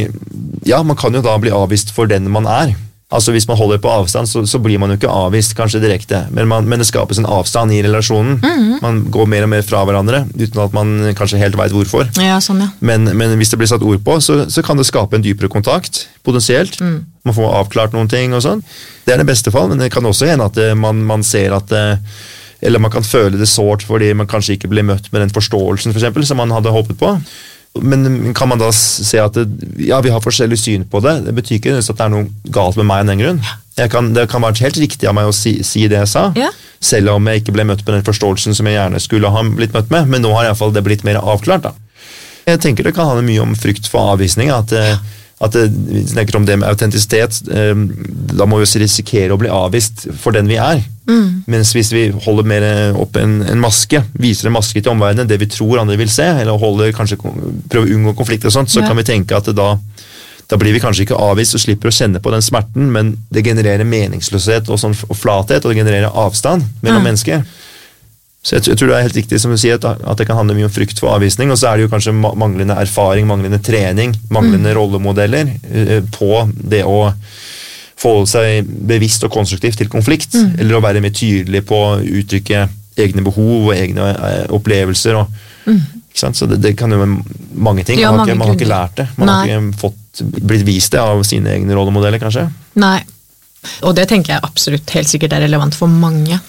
jo da bli avvist for den man er. Altså hvis man holder på avstand, så blir man jo ikke avvist kanskje direkte, men det skapes en avstand i relasjonen. Man går mer og mer fra hverandre, uten at man kanskje helt vet hvorfor. Ja, sånn, ja. Men hvis det blir satt ord på, så kan det skape en dypere kontakt, potensielt. Man får avklart noen ting og sånn. Det er det beste fall, men det kan også hende at man ser at eller man kan føle det sårt fordi man kanskje ikke blir møtt med den forståelsen for eksempel, som man hadde håpet på. Men kan man da se at vi har forskjellig syn på det? Det betyr ikke at det er noe galt med meg av den grunn. Det kan være helt riktig av meg å si det jeg sa, selv om jeg ikke ble møtt med den forståelsen som jeg gjerne skulle ha blitt møtt med, men nå har i hvert fall det blitt mer avklart da. Jeg tenker det kan handle mye om frykt for avvisning, at vi snakker om det med autentisitet, da må vi også risikere å bli avvist for den vi er. Mens hvis vi holder mer opp en maske, viser en maske til omverdenen, det vi tror andre vil se, eller prøver å unngå konflikter og sånt, så kan vi tenke at da blir vi kanskje ikke avvist og slipper å kjenne på den smerten, men det genererer meningsløshet og flathet, og det genererer avstand mellom mennesker. Så jeg tror det er helt riktig som du sier, at det kan handle mye om frykt for avvisning, og så er det jo kanskje manglende erfaring, manglende trening, manglende rollemodeller på det å forholde seg bevisst og konstruktivt til konflikt, eller å være mer tydelig på å uttrykke egne behov og egne opplevelser. Ikke sant? Så det kan jo være mange ting. Man har ikke lært det. Man har ikke blitt vist det av sine egne rollemodeller, kanskje. Nei, og det tenker jeg absolutt helt sikkert er relevant for mange.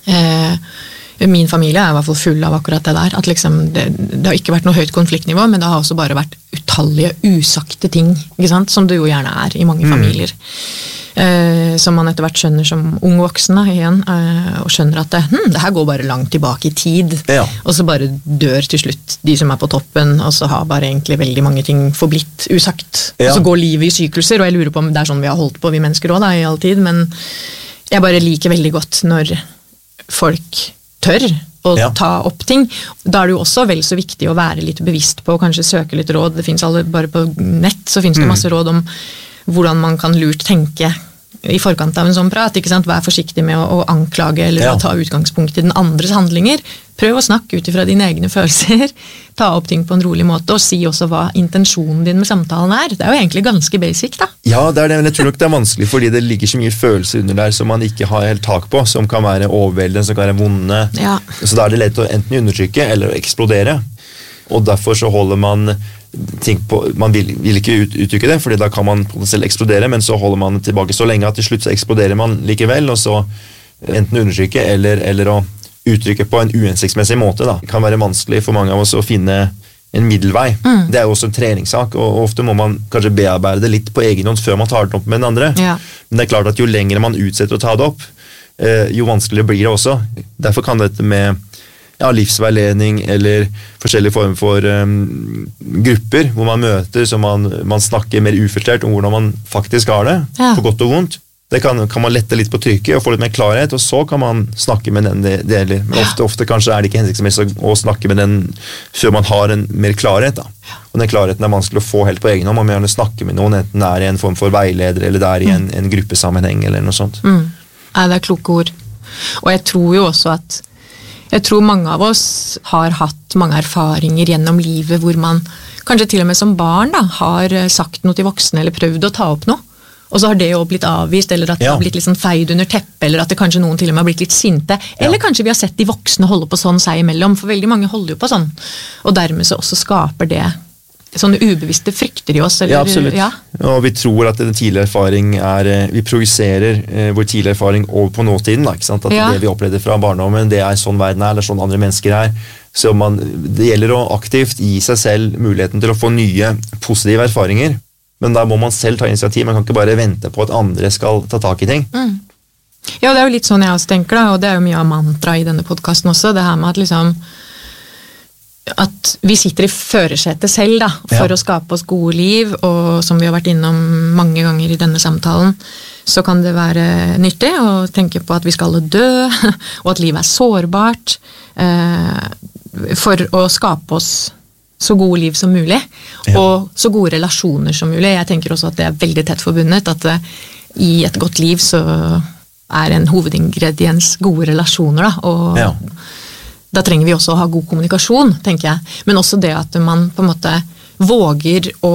Min familie er i hvert fall full av akkurat det der, at liksom det har ikke vært noe høyt konfliktnivå, men det har også bare vært utallige usagte ting, ikke sant? Som det jo gjerne er i mange familier. Som man etter hvert skjønner som ung voksen igjen, og skjønner at det her går bare langt tilbake i tid, og så bare dør til slutt de som er på toppen, og så har bare egentlig veldig mange ting forblitt usagt. Og så går livet i sykluser, og jeg lurer på om det er sånn vi har holdt på, vi mennesker også da, i all tid, men jeg bare liker veldig godt når folk tør å ta opp ting. Da er det jo også vel så viktig å være litt bevisst på, og kanskje søke litt råd. Det finnes bare på nett, så finnes det masse råd om hvordan man kan lurt tenke i forkant av en sånn prat, ikke sant? Vær forsiktig med å anklage eller å ta utgangspunkt i den andres handlinger. Prøv å snakke ut ifra dine egne følelser, ta opp ting på en rolig måte, og si også hva intensjonen din med samtalen er. Det er jo egentlig ganske basic, da. Ja, det er det, men jeg tror nok det er vanskelig, fordi det ligger så mye følelser under der som man ikke har helt tak på, som kan være overveldende, som kan være vonde. Ja. Så da er det lett å enten undertrykke eller å eksplodere. Og derfor så holder man ting på, man vil ikke uttrykke det, fordi da kan man selv eksplodere, men så holder man tilbake så lenge at til slutt så eksploderer man likevel, og så enten undertrykke eller å uttrykke på en uhensiktsmessig måte. Da. Det kan være vanskelig for mange av oss å finne en middelvei. Det er jo også en treningssak, og ofte må man kanskje bearbeide det litt på egen hånd før man tar det opp med den andre. Ja. Men det er klart at jo lenger man utsetter å ta det opp, jo vanskeligere blir det også. Derfor kan dette med livsveiledning eller forskjellige former for grupper hvor man møter, så man snakker mer ufiltrert om hvordan man faktisk har det, på godt og vondt. Det kan man lette litt på trykket og få litt mer klarhet, og så kan man snakke med den det gjelder. Men ofte kanskje er det ikke hensiktsmessig å snakke med den før man har en mer klarhet. Da. Og den klarheten er vanskelig å få helt på egen hånd. Man må gjerne snakke med noen, enten det er i en form for veileder, eller det er i en gruppesammenheng, eller noe sånt. Ja, det er kloke ord. Og jeg tror jo også at mange av oss har hatt mange erfaringer gjennom livet hvor man kanskje til og med som barn da, har sagt noe til voksne eller prøvd å ta opp noe. Og så har det jo blitt avvist, eller at det har blitt litt sånn feid under teppet, eller at det kanskje noen til og med har blitt litt sinte. Eller kanskje vi har sett de voksne holde på sånn seg imellom, for veldig mange holder jo på sånn. Og dermed så også skaper det sånne ubevisste frykter i oss. Eller, ja, absolutt. Ja. Og vi tror at den tidligere erfaring vi projiserer vår tidligere erfaring over på nåtiden, da, ikke sant? At det vi opplevde fra barndommen, det er sånn verden er, eller sånn andre mennesker er. Så det gjelder å aktivt gi seg selv muligheten til å få nye positive erfaringer. Men da må man selv ta initiativ, man kan ikke bare vente på at andre skal ta tak i ting. Ja, det er jo litt sånn jeg også tenker da, og det er jo mye av mantra i denne podcasten også, det her med at liksom at vi sitter i førersetet selv da, for å skape oss gode liv, og som vi har vært innom mange ganger i denne samtalen, så kan det være nyttig å tenke på at vi skal alle dø, og at livet er sårbart, for å skape oss så gode liv som mulig, og så gode relasjoner som mulig. Jeg tenker også at det er veldig tett forbundet, at i et godt liv så er en hovedingrediens gode relasjoner, da, og da trenger vi også å ha god kommunikasjon, tenker jeg. Men også det at man på en måte våger å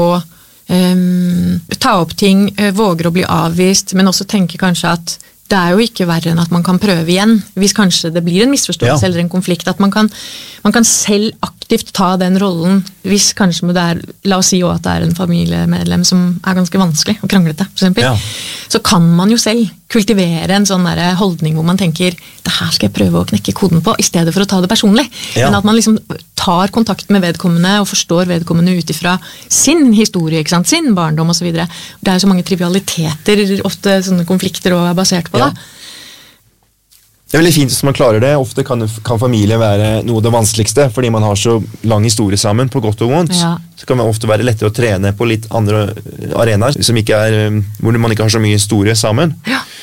ta opp ting, våger å bli avvist, men også tenker kanskje at det er jo ikke verre enn at man kan prøve igjen, hvis kanskje det blir en misforståelse eller en konflikt, at man kan selv aktivt ta den rollen, hvis kanskje det er, la oss si også at det er en familiemedlem som er ganske vanskelig og kranglete, for eksempel, så kan man jo selv kultivere en sånn der holdning hvor man tenker, det her skal jeg prøve å knekke koden på, i stedet for å ta det personlig, men at man liksom tar kontakt med vedkommende og forstår vedkommende utifra sin historie, ikke sant? Sin barndom og så videre. Det er jo så mange trivialiteter, ofte sånne konflikter og er basert på det. Det er veldig fint hvis man klarer det. Ofte kan familie være noe av det vanskeligste, fordi man har så lang historie sammen, på godt og vondt. Så kan det ofte være lettere å trene på litt andre arenaer, hvor man ikke har så mye historie sammen.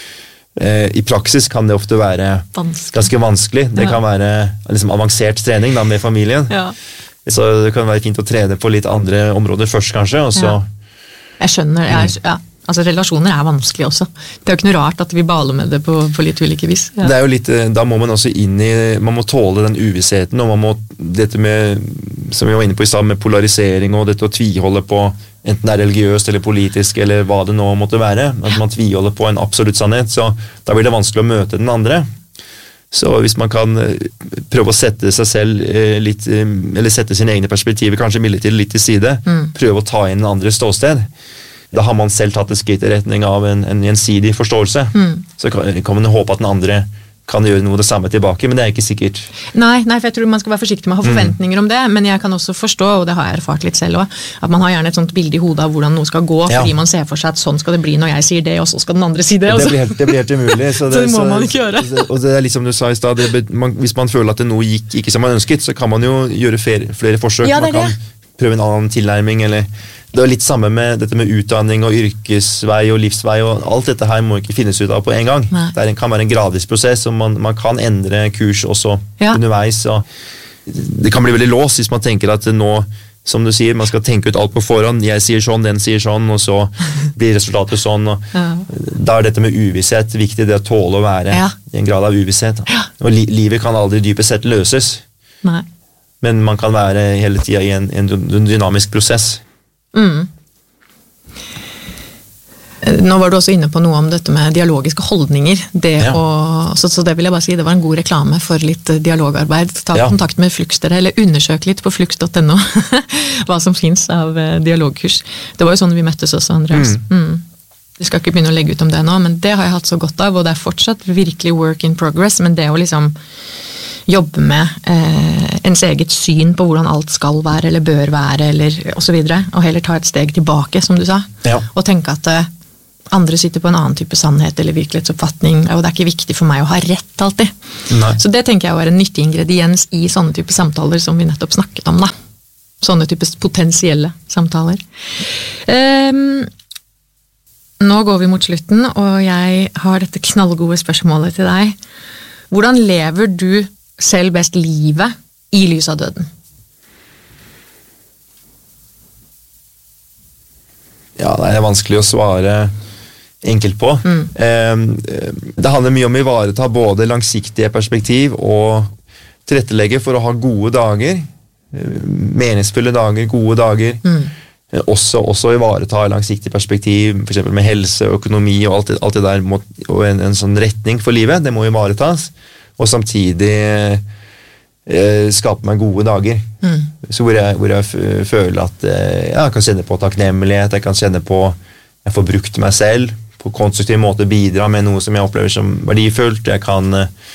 I praksis kan det ofte være ganske vanskelig. Det kan være liksom avansert trening da, med familien. Så det kan være fint å trene på litt andre områder først, kanskje. Og så Jeg skjønner, altså relasjoner er vanskelig også. Det er jo ikke noe rart at vi baler med det på litt ulike vis. Det er jo litt, da må man også man må tåle den uvissheten, og man må, dette med, som vi var inne på i stad, med polarisering og dette å tviholde på, enten det er religiøst eller politisk, eller hva det nå måtte være, at man tviholder på en absolutt sannhet, så da blir det vanskelig å møte den andre. Så hvis man kan prøve å sette seg selv litt, eller sette sine egne perspektiver, kanskje midlertidig litt til side, prøve å ta inn en andre ståsted, da har man selv tatt et skritt i retning av en gjensidig forståelse. Så kan man håpe at den andre kan gjøre noe det samme tilbake, men det er ikke sikkert. Nei, for jeg tror man skal være forsiktig med å ha forventninger om det, men jeg kan også forstå, og det har jeg erfart litt selv også, at man har gjerne et sånt bilde i hodet av hvordan noe skal gå, fordi man ser for seg at sånn skal det bli når jeg sier det, og så skal den andre si det. Det blir helt umulig. Så det må man ikke gjøre. Og det er litt som du sa i sted, hvis man føler at det noe gikk ikke som man ønsket, så kan man jo gjøre flere forsøk. Man kan prøve en annen tilnærming, eller det er litt samme med dette med utdanning og yrkesvei og livsvei, og alt dette her må ikke finnes ut av på en gang. Det kan være en gradvis prosess, og man kan endre kurs også underveis, og det kan bli veldig låst hvis man tenker at nå som du sier, man skal tenke ut alt på forhånd, jeg sier sånn, den sier sånn, og så blir resultatet sånn, og da dette med uvisshet viktig, det å tåle å være i en grad av uvisshet. Og livet kan aldri dypest sett løses. Nei. Men man kan være hele tiden i en dynamisk prosess. Nå var du også inne på noe om dette med dialogiske holdninger. Så det vil jeg bare si, det var en god reklame for litt dialogarbeid. Ta kontakt med Flux dere, eller undersøk litt på flux.no hva som finnes av dialogkurs. Det var jo sånn vi møttes også, Andreas. Vi skal ikke begynne å legge ut om det nå, men det har jeg hatt så godt av, og det er fortsatt virkelig work in progress, men det å liksom jobbe med ens eget syn på hvordan alt skal være, eller bør være, eller og så videre, og heller ta et steg tilbake, som du sa, og tenke at andre sitter på en annen type sannhet eller virkelighetsoppfatning, og det er ikke viktig for meg å ha rett alltid. Nei. Så det tenker jeg var en nyttig ingrediens i sånne type samtaler som vi nettopp snakket om da. Sånne type potensielle samtaler. Nå går vi mot slutten, og jeg har dette knallgode spørsmålet til deg. Hvordan lever du selv best livet i lys av døden? Ja, det er vanskelig å svare enkelt på. Det handler mye om å ivareta både langsiktige perspektiv og tilrettelegge for å ha gode dager, meningsfulle dager, gode dager. Også ivareta langsiktig perspektiv, for eksempel med helse, økonomi og alt det der, og en sånn retning for livet, det må ivaretas. Og samtidig skape meg gode dager. Så hvor jeg føler at jeg kan kjenne på takknemlighet, jeg kan kjenne på jeg får brukt meg selv på konstruktiv måte, bidra med noe som jeg opplever som verdifullt, jeg kan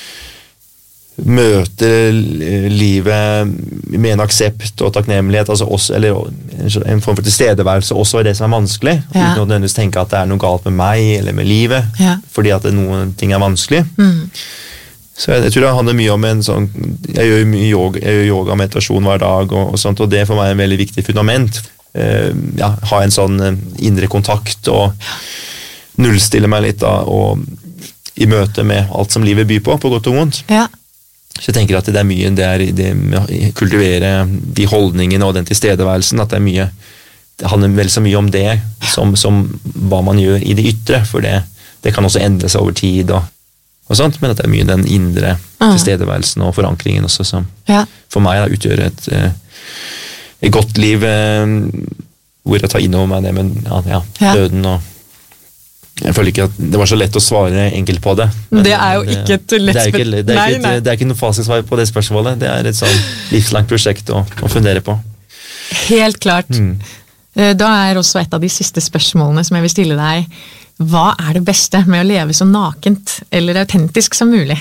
møte livet med en aksept og takknemlighet, altså også, eller en form for tilstedeværelse også i det som er vanskelig, uten å nødvendigvis tenke at det er noe galt med meg eller med livet, fordi at noen ting er vanskelig. Så jeg tror det handler mye om en sånn, jeg gjør yoga og meditasjon hver dag, og sånt, og det for meg er en veldig viktig fundament. Ha en sånn indre kontakt og nullstille meg litt da, og i møte med alt som livet byr på godt og vondt. Så jeg tenker at det er mye det med å kultivere de holdningene og den tilstedeværelsen, at det er mye, det handler vel så mye om det som hva man gjør i det ytre, for det kan også endre seg over tid og sånt, men at det er mye den indre tilstedeværelsen og forankringen også som for meg da, utgjør et godt liv hvor jeg tar inn over meg det med døden og jeg føler ikke at det var så lett å svare enkelt på det. Det er jo ikke et lett spørsmål. Det er ikke noe fasitsvar på det spørsmålet. Det er et sånn livslangt prosjekt å fundere på. Helt klart. Da er også et av de siste spørsmålene som jeg vil stille deg. Hva er det beste med å leve så nakent eller autentisk som mulig?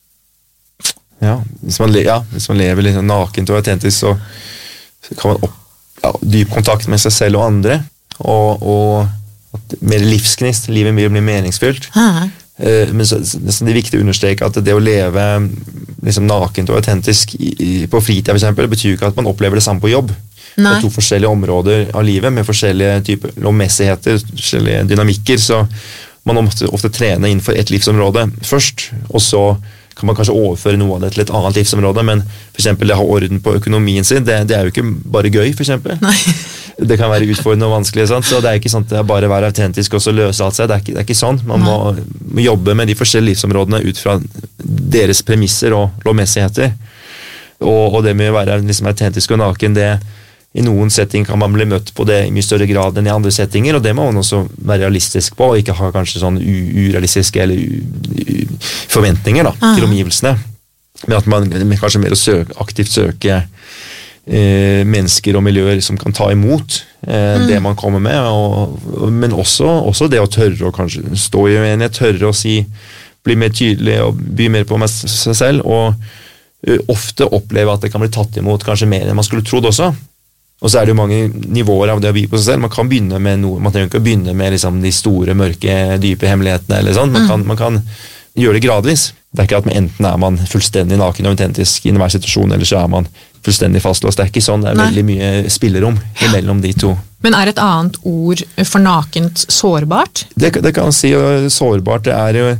Hvis man lever litt nakent og autentisk, så kan man dyp kontakt med seg selv og andre, og mer livsgnist, livet blir meningsfylt. Men så, det er viktig å understreke at det å leve liksom, nakent og autentisk på fritid for eksempel, betyr ikke at man opplever det samme på jobb. Det er to forskjellige områder av livet med forskjellige typer lovmessigheter, forskjellige dynamikker, så man må ofte trene innenfor et livsområde først, og så kan man kanskje overføre noe av det til et annet livsområde, men for eksempel det å ha orden på økonomien sin, det er jo ikke bare gøy, for eksempel. Det kan være utfordrende og vanskelig, sant? Så det er ikke sånn at det er bare å være autentisk og så løse alt seg, det er ikke sånn. Man må jobbe med de forskjellige livsområdene ut fra deres premisser og lovmessigheter, og det med å være liksom autentisk og naken, det i noen setting kan man bli møtt på det i mye større grad enn i andre settinger, og det må man også være realistisk på, og ikke ha kanskje sånn urealistiske eller forventninger da, til omgivelsene. Men at man kanskje mer aktivt søker mennesker og miljøer som kan ta imot det man kommer med, men også det å tørre å kanskje stå i uenighet, tørre å si, bli mer tydelig og by mer på seg selv, og ofte oppleve at det kan bli tatt imot kanskje mer enn man skulle trodd også. Og så er det jo mange nivåer av det å by på seg selv. Man kan begynne med noe, man trenger ikke å begynne med liksom, de store, mørke, dype hemmelighetene eller sånn. Man kan gjøre det gradvis. Det er ikke at enten er man fullstendig naken og autentisk i enhver situasjon, eller så er man fullstendig fastlåst. Det er ikke sånn, det er veldig mye spillerom mellom de to. Men er et annet ord for nakent sårbart? Det kan man si, sårbart, det er jo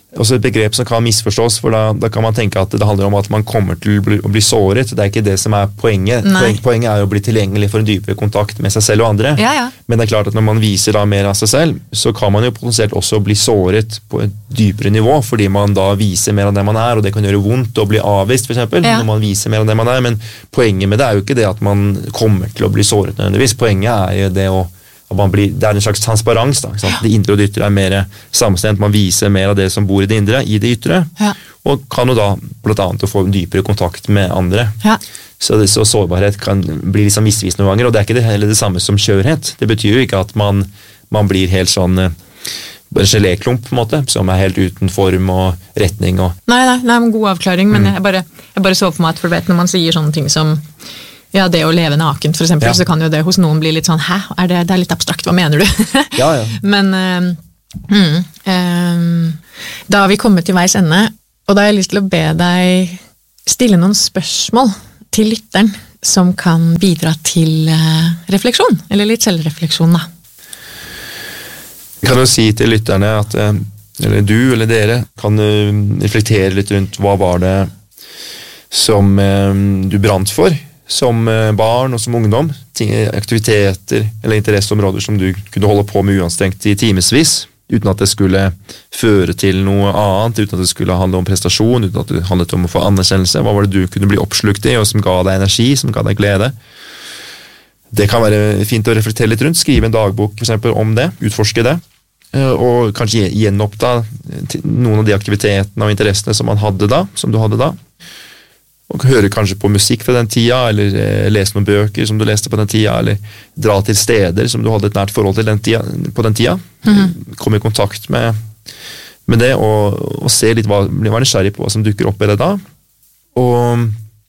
også et begrep som kan misforstås, for da kan man tenke at det handler om at man kommer til å bli såret. Det ikke det som poenget. Poenget jo å bli tilgjengelig for en dypere kontakt med seg selv og andre. Men det klart at når man viser da mer av seg selv, så kan man jo potensielt også bli såret på et dypere nivå, fordi man da viser mer av det man og det kan gjøre vondt å bli avvist, for eksempel, når man viser mer av det man men poenget med det jo ikke det at man kommer til å bli såret nødvendigvis. Poenget jo det det en slags transparens da, det indre og det ytre mer samstemt, man viser mer av det som bor i det indre, i det ytre, og kan jo da blant annet få en dypere kontakt med andre. Så sårbarhet kan bli liksom misvisende noen ganger, og det ikke heller det samme som skjørhet. Det betyr jo ikke at man blir helt sånn bare geléklump på en måte, som helt uten form og retning. Nei, men god avklaring, men jeg bare så for meg at for vet, når man sier sånne ting som det å leve naken, for eksempel, så kan jo det hos noen bli litt sånn, det litt abstrakt, hva mener du? Men da har vi kommet til veis ende, og da har jeg lyst til å be deg stille noen spørsmål til lytteren som kan bidra til refleksjon, eller litt selvrefleksjon da. Jeg kan jo si til lytterne at eller du eller dere kan reflektere litt rundt hva var det som du brant for, som barn og som ungdom, aktiviteter eller interesseområder som du kunne holde på med uanstrengt i timesvis, uten at det skulle føre til noe annet, uten at det skulle handle om prestasjon, uten at det handlet om å få anerkjennelse. Hva var det du kunne bli oppslukt i, og som ga deg energi, som ga deg glede? Det kan være fint å reflektere litt rundt, skrive en dagbok for eksempel om det, utforske det, og kanskje gjenoppta noen av de aktivitetene og interessene som du hadde da, og høre kanskje på musikk fra den tida, eller lese noen bøker som du leste på den tida, eller dra til steder som du hadde et nært forhold til på den tida. Komme i kontakt med det, og se litt bli nysgjerrig på hva som dukker opp i det da. Og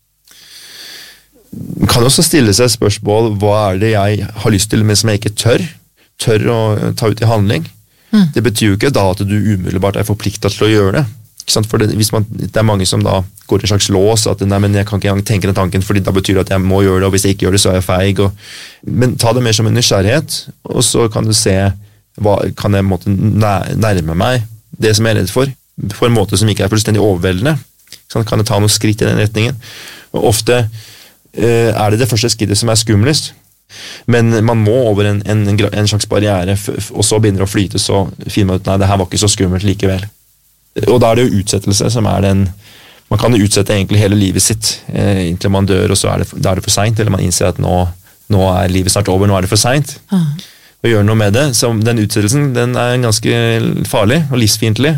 man kan også stille seg spørsmål, hva det jeg har lyst til, men som jeg ikke tør å ta ut i handling. Det betyr jo ikke da at du umiddelbart forpliktet til å gjøre det. For det mange som da går i en slags lås, at nei, men jeg kan ikke engang tenke den tanken, fordi da betyr det at jeg må gjøre det, og hvis jeg ikke gjør det, så jeg feig. Men ta det mer som en nysgjerrighet, og så kan du se, kan jeg nærme meg det som jeg redd for, på en måte som ikke fullstendig overveldende. Kan jeg ta noen skritt i den retningen. Og ofte det første skrittet som skumlest, men man må over en slags barriere, og så begynner det å flyte, så finner man ut, nei, det her var ikke så skummelt likevel. Og da det jo utsettelse som man kan jo utsette egentlig hele livet sitt inntil man dør, og så da det for sent, eller man innser at nå livet snart over, nå det for sent å gjøre noe med det. Så den utsettelsen, den ganske farlig og livsfiendtlig,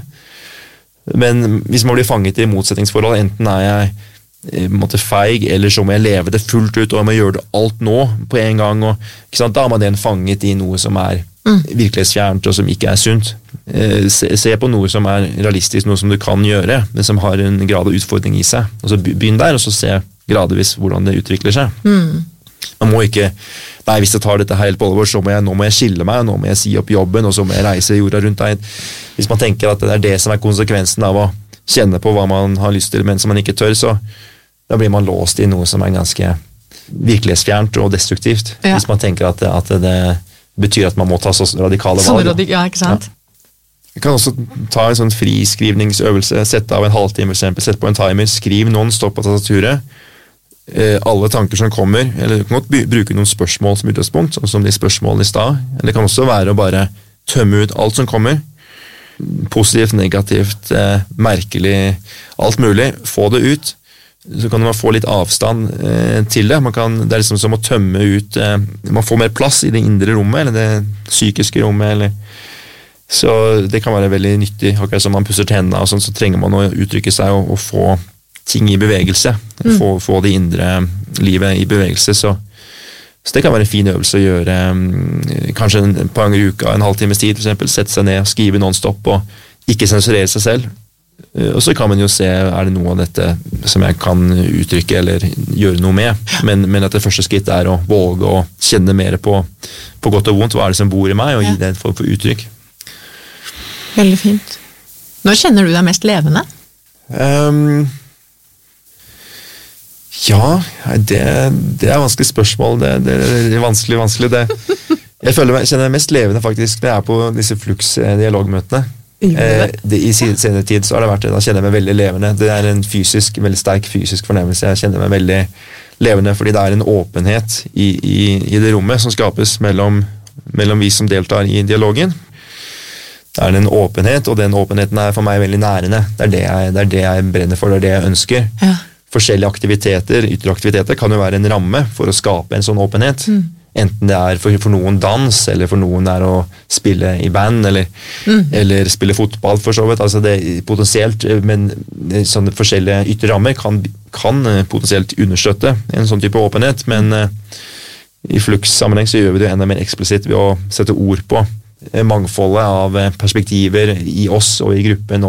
men hvis man blir fanget i motsetningsforhold, enten jeg feig, eller så må jeg leve det fullt ut, og jeg må gjøre det alt nå på en gang, og da man den fanget i noe som virkelighetsfjernt og som ikke sunt. Se på noe som realistisk, noe som du kan gjøre, men som har en grad av utfordring i seg. Og så begynn der, og så se gradvis hvordan det utvikler seg. Man må ikke, hvis jeg tar dette helt på alvor, så nå må jeg skille meg, nå må jeg si opp jobben, og så må jeg reise jorda rundt deg. Hvis man tenker at det det som konsekvensen av å kjenne på hva man har lyst til, men som man ikke tør, så da blir man låst i noe som ganske virkelighetsfjernt og destruktivt. Hvis man tenker at det betyr at man må ta så radikale valg. Ja, ikke sant? Jeg kan også ta en sånn friskrivningsøvelse, sette av en halvtime for eksempel, sette på en timer, skriv non-stop på tastaturet, alle tanker som kommer, eller du kan godt bruke noen spørsmål som utgangspunkt, sånn som de spørsmålene i stad, eller det kan også være å bare tømme ut alt som kommer, positivt, negativt, merkelig, alt mulig, få det ut, så kan man få litt avstand til det. Det liksom som å tømme ut, man får mer plass i det indre rommet, eller det psykiske rommet, så det kan være veldig nyttig. Akkurat som man pusser tennene, og sånn, så trenger man å uttrykke seg og få ting i bevegelse, få det indre livet i bevegelse, så det kan være en fin øvelse å gjøre, kanskje et par ganger i uka, en halvtimes tid for eksempel, sette seg ned, skrive non-stop, og ikke sensurere seg selv. Og så kan man jo se, det noe av dette som jeg kan uttrykke eller gjøre noe med, men at det første skritt å våge å kjenne mer på godt og vondt, hva det som bor i meg, og gi det en form for uttrykk. Veldig fint. Når kjenner du deg mest levende? Det et vanskelig spørsmål, det vanskelig det. Jeg kjenner meg mest levende faktisk når jeg på disse Flux-dialogmøtene. I senere tid så har det vært det, da kjenner jeg meg veldig levende. Det en veldig sterk fysisk fornemmelse. Jeg kjenner meg veldig levende, fordi det en åpenhet i det rommet som skapes mellom vi som deltar i dialogen. Det en åpenhet, og den åpenheten for meg veldig nærende. Det det jeg brenner for, det det jeg ønsker. Ja. Forskjellige aktiviteter, ytre aktiviteter, kan jo være en ramme for å skape en sånn åpenhet. Enten det for noen dans, eller for noen å spille i band, eller spille fotball for så vidt. Altså det potensielt, men sånne forskjellige ytre rammer kan potensielt understøtte en sånn type åpenhet, men i Flux-sammenheng så gjør vi det enda mer eksplisitt ved å sette ord på mangfoldet av perspektiver i oss og i gruppen.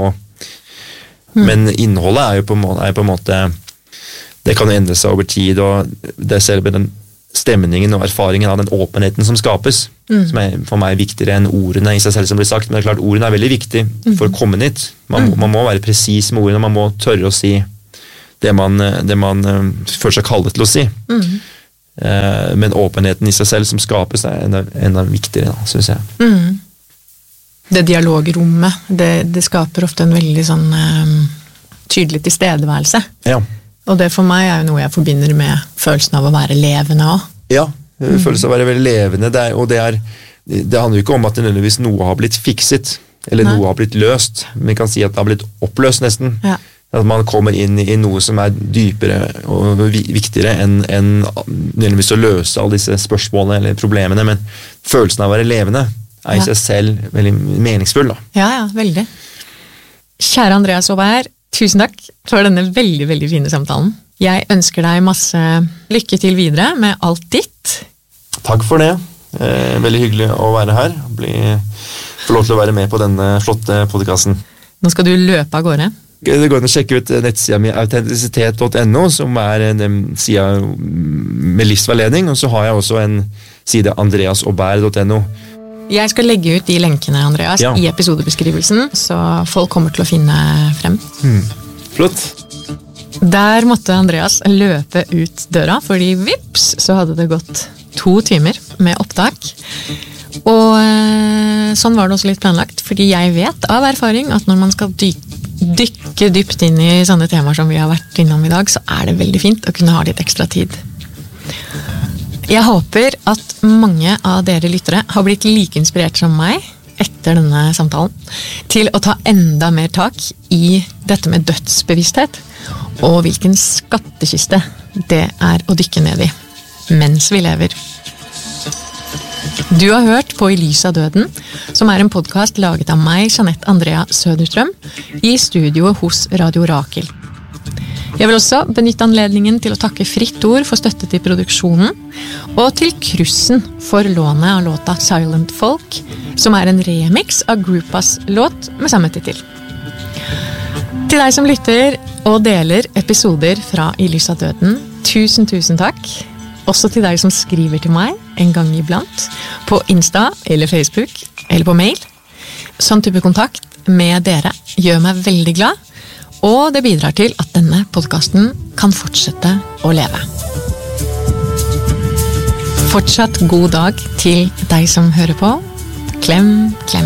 Men innholdet jo på en måte, det kan jo endre seg over tid, og det selve den stemningen og erfaringen av den åpenheten som skapes, som for meg viktigere enn ordene i seg selv som blir sagt, men det klart ordene veldig viktig for å komme dit. Man må være presis med ordene, man må tørre å si det man føler seg kallet til å si. Men åpenheten i seg selv som skapes enda viktigere, synes jeg. Det dialogrommet, det skaper ofte en veldig sånn tydelig tilstedeværelse. Ja. Og det for meg jo noe jeg forbinder med følelsen av å være levende også. Ja, følelsen av å være veldig levende, og det handler jo ikke om at nødvendigvis noe har blitt fikset, eller noe har blitt løst, men vi kan si at det har blitt oppløst nesten. Ja. At man kommer inn i noe som dypere og viktigere enn nødvendigvis å løse alle disse spørsmålene eller problemene, men følelsen av å være levende i seg selv veldig meningsfull. Da. Ja, veldig. Kjære Andreas Aubert, tusen takk for denne veldig, veldig fine samtalen. Jeg ønsker deg masse lykke til videre med alt ditt. Takk for det. Veldig hyggelig å være her. Få lov til å være med på denne flotte podcasten. Nå skal du løpe av gårde. Det går an å sjekke ut nettsida mi autentisitet.no, som en sida med livsveiledning, og så har jeg også en side andreasaubert.no. Jeg skal legge ut de lenkene, Andreas, i episodebeskrivelsen, så folk kommer til å finne frem. Flott. Der måtte Andreas løpe ut døra, fordi vips, så hadde det gått 2 timer med opptak. Og sånn var det også litt planlagt, fordi jeg vet av erfaring at når man skal dykke dypt inn i sånne temaer som vi har vært innom i dag, så det veldig fint å kunne ha litt ekstra tid. Jeg håper at mange av dere lyttere har blitt like inspirert som meg etter denne samtalen til å ta enda mer tak i dette med dødsbevissthet og hvilken skattekiste det å dykke ned i mens vi lever. Du har hørt på I lys av døden, som en podcast laget av meg, Jeanette Andrea Søderstrøm, i studioet hos Radio Rakel. Jeg vil også benytte anledningen til å takke Fritt Ord for støtte til produksjonen, og til Krussen for lånet av låta Silent Folk, som en remix av Groupas låt med samme titel. Til deg som lytter og deler episoder fra I lys av døden, tusen takk. Også til deg som skriver til meg en gang iblant, på Insta eller Facebook, eller på mail. Sånn type kontakt med dere gjør meg veldig glad, og det bidrar til at denne podcasten kan fortsette å leve. Fortsatt god dag til deg som hører på. Klem, klem.